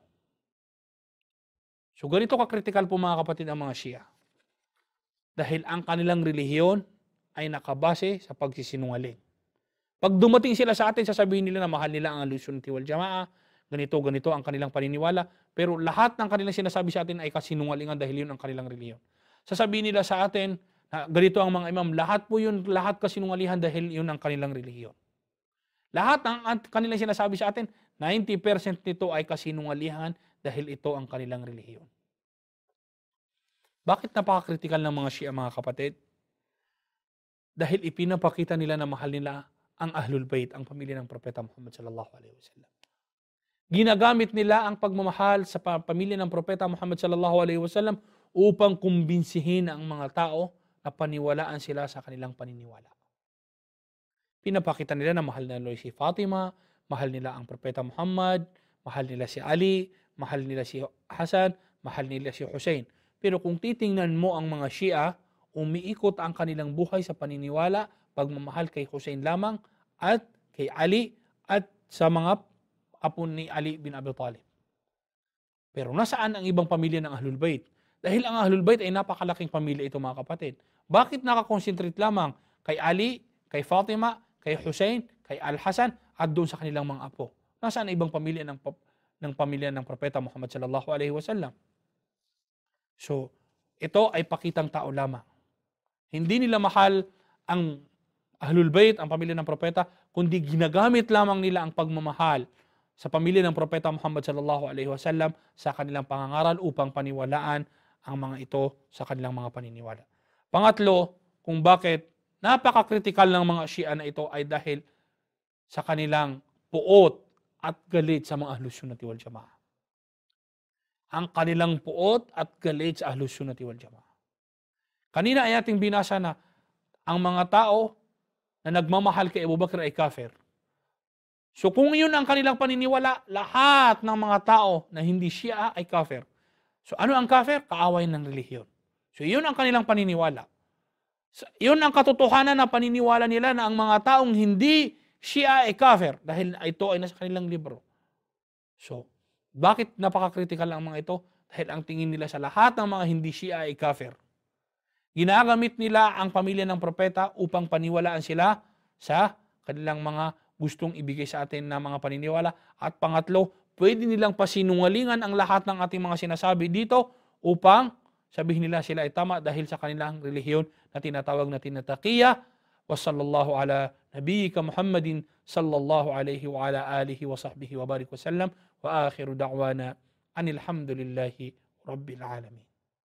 So ganito ka-critical po mga kapatid ang mga Shia. Dahil ang kanilang relihiyon ay nakabase sa pagsisinungaling. Pag dumating sila sa atin, sasabihin nila na mahal nila ang Ahlussunnah wal Jamaa, ganito ang kanilang paniniwala, pero lahat ng kanilang sinasabi sa atin ay kasinungalingan dahil yun ang kanilang relihiyon. Sasabihin nila sa atin na ganito ang mga imam, lahat kasinungalingan dahil yun ang kanilang relihiyon. Lahat ng kanilang sinasabi sa atin, 90% nito ay kasinungalingan dahil ito ang kanilang relihiyon. Bakit napaka-critical ng mga Shia mga kapatid? Dahil ipinapakita nila na mahal nila ang Ahlul Bayt, ang pamilya ng Propeta Muhammad sallallahu alaihi wasallam. Ginagamit nila ang pagmamahal sa pamilya ng Propeta Muhammad sallallahu alaihi wasallam upang kumbinsihin ang mga tao na paniwalaan sila sa kanilang paniniwala. Pinapakita nila na mahal nila si Fatima, mahal nila ang Propeta Muhammad, mahal nila si Ali, mahal nila si Hasan, mahal nila si Hussein. Pero kung titingnan mo ang mga Shia, umiikot ang kanilang buhay sa paniniwala, pagmamahal kay Hussein lamang at kay Ali at sa mga apo ni Ali bin Abi Talib. Pero nasaan ang ibang pamilya ng Ahlul Bayt? Dahil ang Ahlul Bayt ay napakalaking pamilya ito mga kapatid. Bakit nakakonsentrate lamang kay Ali, kay Fatima, kay Hussein, kay Al-Hasan at doon sa kanilang mga apo? Nasaan ang ibang pamilya ng pamilya ng Propeta Muhammad sallallahu alaihi wasallam? So, ito ay pakitang tao lamang. Hindi nila mahal ang Ahlul Bayt, ang pamilya ng Propeta, kundi ginagamit lamang nila ang pagmamahal sa pamilya ng Propeta Muhammad sallallahu alaihi wasallam sa kanilang pangangaral upang paniwalaan ang mga ito sa kanilang mga paniniwala. Pangatlo, kung bakit napaka-critical ng mga Shia na ito ay dahil sa kanilang puot at galit sa mga Ahlussunnah wal Jamaa. Ang kanilang puot at galit sa Ahlussunnah wal Jamaa. Kanina ay ating binasa na ang mga tao na nagmamahal kay Abu Bakr ay kafir. So kung yun ang kanilang paniniwala, lahat ng mga tao na hindi Shia ay kafir. So ano ang kafir? Kaaway ng relihiyon. So yun ang kanilang paniniwala. So, yun ang katotohanan na paniniwala nila na ang mga taong hindi Shia ay kafir dahil ito ay nasa kanilang libro. So, bakit napaka-critical ang mga ito? Dahil ang tingin nila sa lahat ng mga hindi Shia ay kafir. Ginagamit nila ang pamilya ng propeta upang paniwalaan sila sa kanilang mga gustong ibigay sa atin na mga paniniwala. At pangatlo, pwede nilang pasinungalingan ang lahat ng ating mga sinasabi dito upang sabihin nila sila ay tama dahil sa kanilang relihiyon na tinatawag natin na taqiyya. Wa sallallahu ala nabiyyika Muhammadin sallallahu alayhi wa ala alihi wa sahbihi wa barik wa sallam. Wa akhiru da'wana anil hamdulillahi rabbil alamin.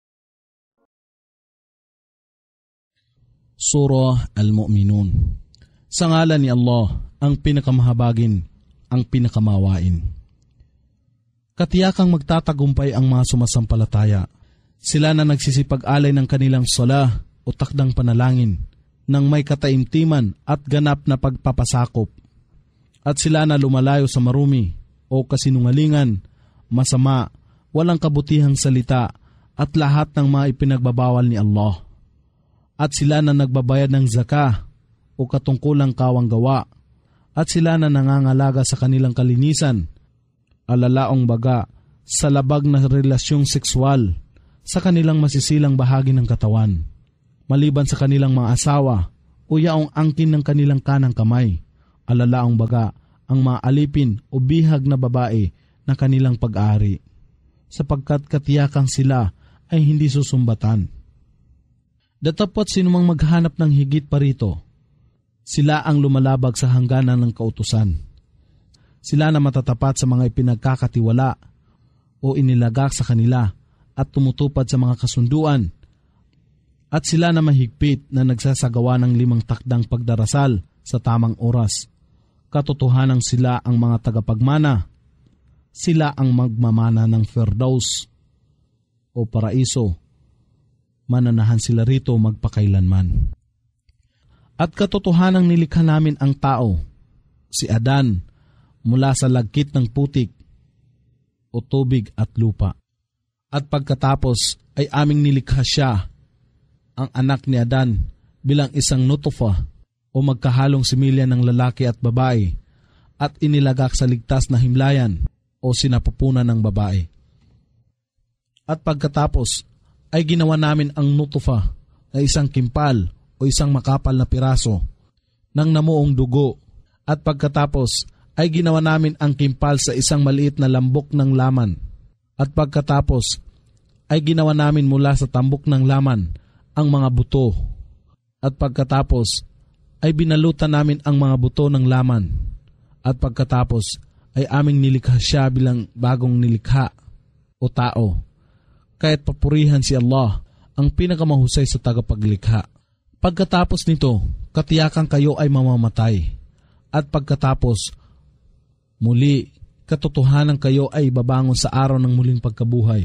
Surah Al-Mu'minun. Sa ngalan ni Allah, ang pinakamahabagin, ang pinakamawain. Katiyakang magtatagumpay ang mga sumasampalataya. Sila na nagsisipag-alay ng kanilang salah o takdang panalangin ng may kataimtiman at ganap na pagpapasakop. At sila na lumalayo sa marumi o kasinungalingan, masama, walang kabutihang salita at lahat ng mga ipinagbabawal ni Allah. At sila na nagbabayad ng zakah o katungkulang kawang gawa, at sila na nangangalaga sa kanilang kalinisan, alalaong baga sa labag na relasyong sexual sa kanilang masisilang bahagi ng katawan, maliban sa kanilang mga asawa o yaong angkin ng kanilang kanang kamay, alalaong baga ang mga alipin o bihag na babae na kanilang pag-aari, sapagkat katiyakang sila ay hindi susumbatan. Datapot sinumang maghanap ng higit pa rito, sila ang lumalabag sa hangganan ng kautusan. Sila na matatapat sa mga ipinagkakatiwala o inilagak sa kanila at tumutupad sa mga kasunduan, at sila na mahigpit na nagsasagawa ng 5 takdang pagdarasal sa tamang oras. Katotohanang sila ang mga tagapagmana. Sila ang magmamana ng Firdaus o paraiso. Mananahan sila rito magpakailanman. At katotohanang nilikha namin ang tao, si Adan, mula sa lagkit ng putik o tubig at lupa. At pagkatapos ay aming nilikha siya, ang anak ni Adan, bilang isang nutfa o magkahalong similya ng lalaki at babae, at inilagak sa ligtas na himlayan o sinapupunan ng babae. At pagkatapos ay ginawa namin ang nutfa na isang kimpal o isang makapal na piraso ng namuong dugo, at pagkatapos ay ginawa namin ang kimpal sa isang maliit na lambok ng laman, at pagkatapos ay ginawa namin mula sa tambok ng laman ang mga buto, at pagkatapos ay binalutan namin ang mga buto ng laman, at pagkatapos ay aming nilikha siya bilang bagong nilikha o tao, kaya't papurihan si Allah, ang pinakamahusay sa tagapaglikha. Pagkatapos nito, katiyakan kayo ay mamamatay, at pagkatapos muli, katotohanan kayo ay babangon sa araw ng muling pagkabuhay.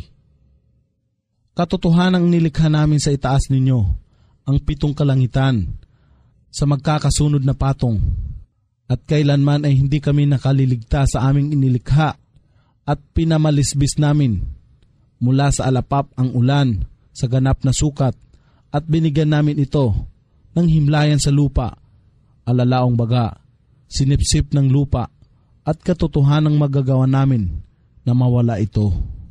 Katotohanang nilikha namin sa itaas ninyo ang 7 kalangitan sa magkakasunod na patong, at kailanman ay hindi kami nakaliligtas sa aming inilikha, at pinamalisbis namin mula sa alapap ang ulan sa ganap na sukat, at binigyan namin ito ng himlayan sa lupa, alalaong baga, sinipsip ng lupa, at katotohanang magagawa namin na mawala ito.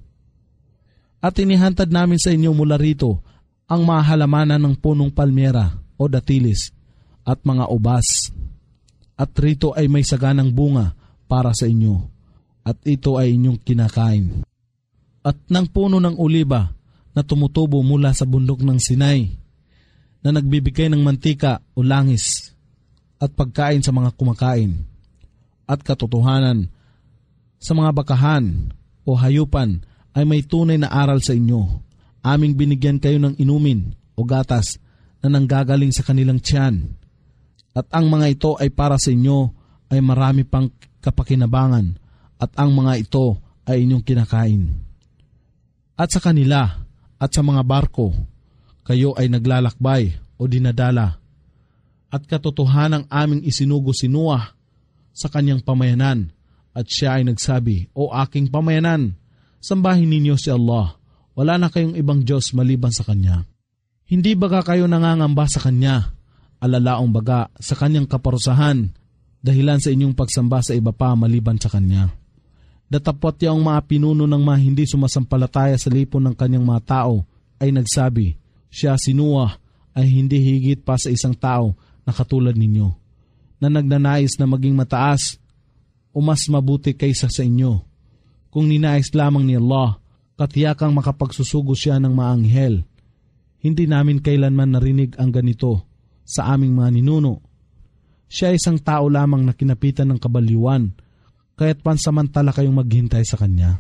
At inihantad namin sa inyo mula rito ang mga halamanan ng punong palmera o datilis at mga ubas, at rito ay may saganang bunga para sa inyo, at ito ay inyong kinakain. At ng puno ng oliba na tumutubo mula sa bundok ng Sinai, na nagbibigay ng mantika o langis at pagkain sa mga kumakain, at katotohanan sa mga bakahan o hayupan ay may tunay na aral sa inyo. Aming binigyan kayo ng inumin o gatas na nanggagaling sa kanilang tiyan, at ang mga ito ay para sa inyo ay marami pang kapakinabangan, at ang mga ito ay inyong kinakain. At sa kanila at sa mga barko, kayo ay naglalakbay o dinadala, at katotohanang aming isinugo si Noah sa kanyang pamayanan, at siya ay nagsabi, O aking pamayanan, sambahin ninyo si Allah, wala na kayong ibang Diyos maliban sa Kanya. Hindi baga kayo nangangamba sa Kanya, alalaong baga sa Kanyang kaparusahan, dahilan sa inyong pagsamba sa iba pa maliban sa Kanya. Datapot yung mga pinuno ng mga hindi sumasampalataya sa lipon ng kanyang mga tao ay nagsabi, siya si Noah ay hindi higit pa sa isang tao na katulad ninyo, na nagnanais na maging mataas o mas mabuti kaysa sa inyo. Kung ninais lamang ni Allah, katiyakang makapagsusugo siya ng mga anghel. Hindi namin kailanman narinig ang ganito sa aming mga ninuno. Siya ay isang tao lamang na kinapitan ng kabaliwan, kaya't pansamantala kayong maghintay sa kanya.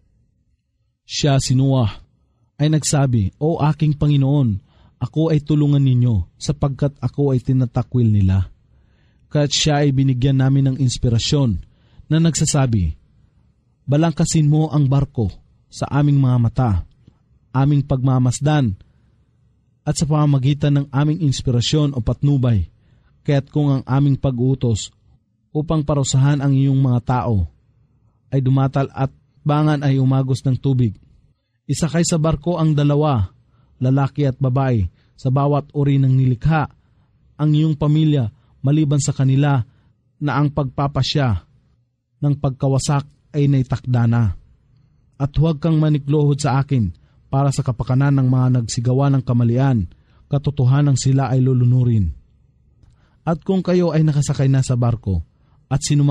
Siya si Noah ay nagsabi, O aking Panginoon, ako ay tulungan ninyo sapagkat ako ay tinatakwil nila. Kaya't siya ay binigyan namin ng inspirasyon na nagsasabi, balangkasin mo ang barko sa aming mga mata, aming pagmamasdan, at sa pamamagitan ng aming inspirasyon o patnubay, kaya't kung ang aming pag-utos upang parusahan ang iyong mga tao ay dumatal at bangan ay umagos ng tubig, isakay sa barko ang 2, lalaki at babae, sa bawat uri ng nilikha, ang iyong pamilya maliban sa kanila na ang pagpapasya ng pagkawasak ay naitakda na. At huwag kang maniklohod sa akin para sa kapakanan ng mga nagsigawa ng kamalian, katotohanan sila ay lulunurin. At kung kayo ay nakasakay na sa barko at sinumang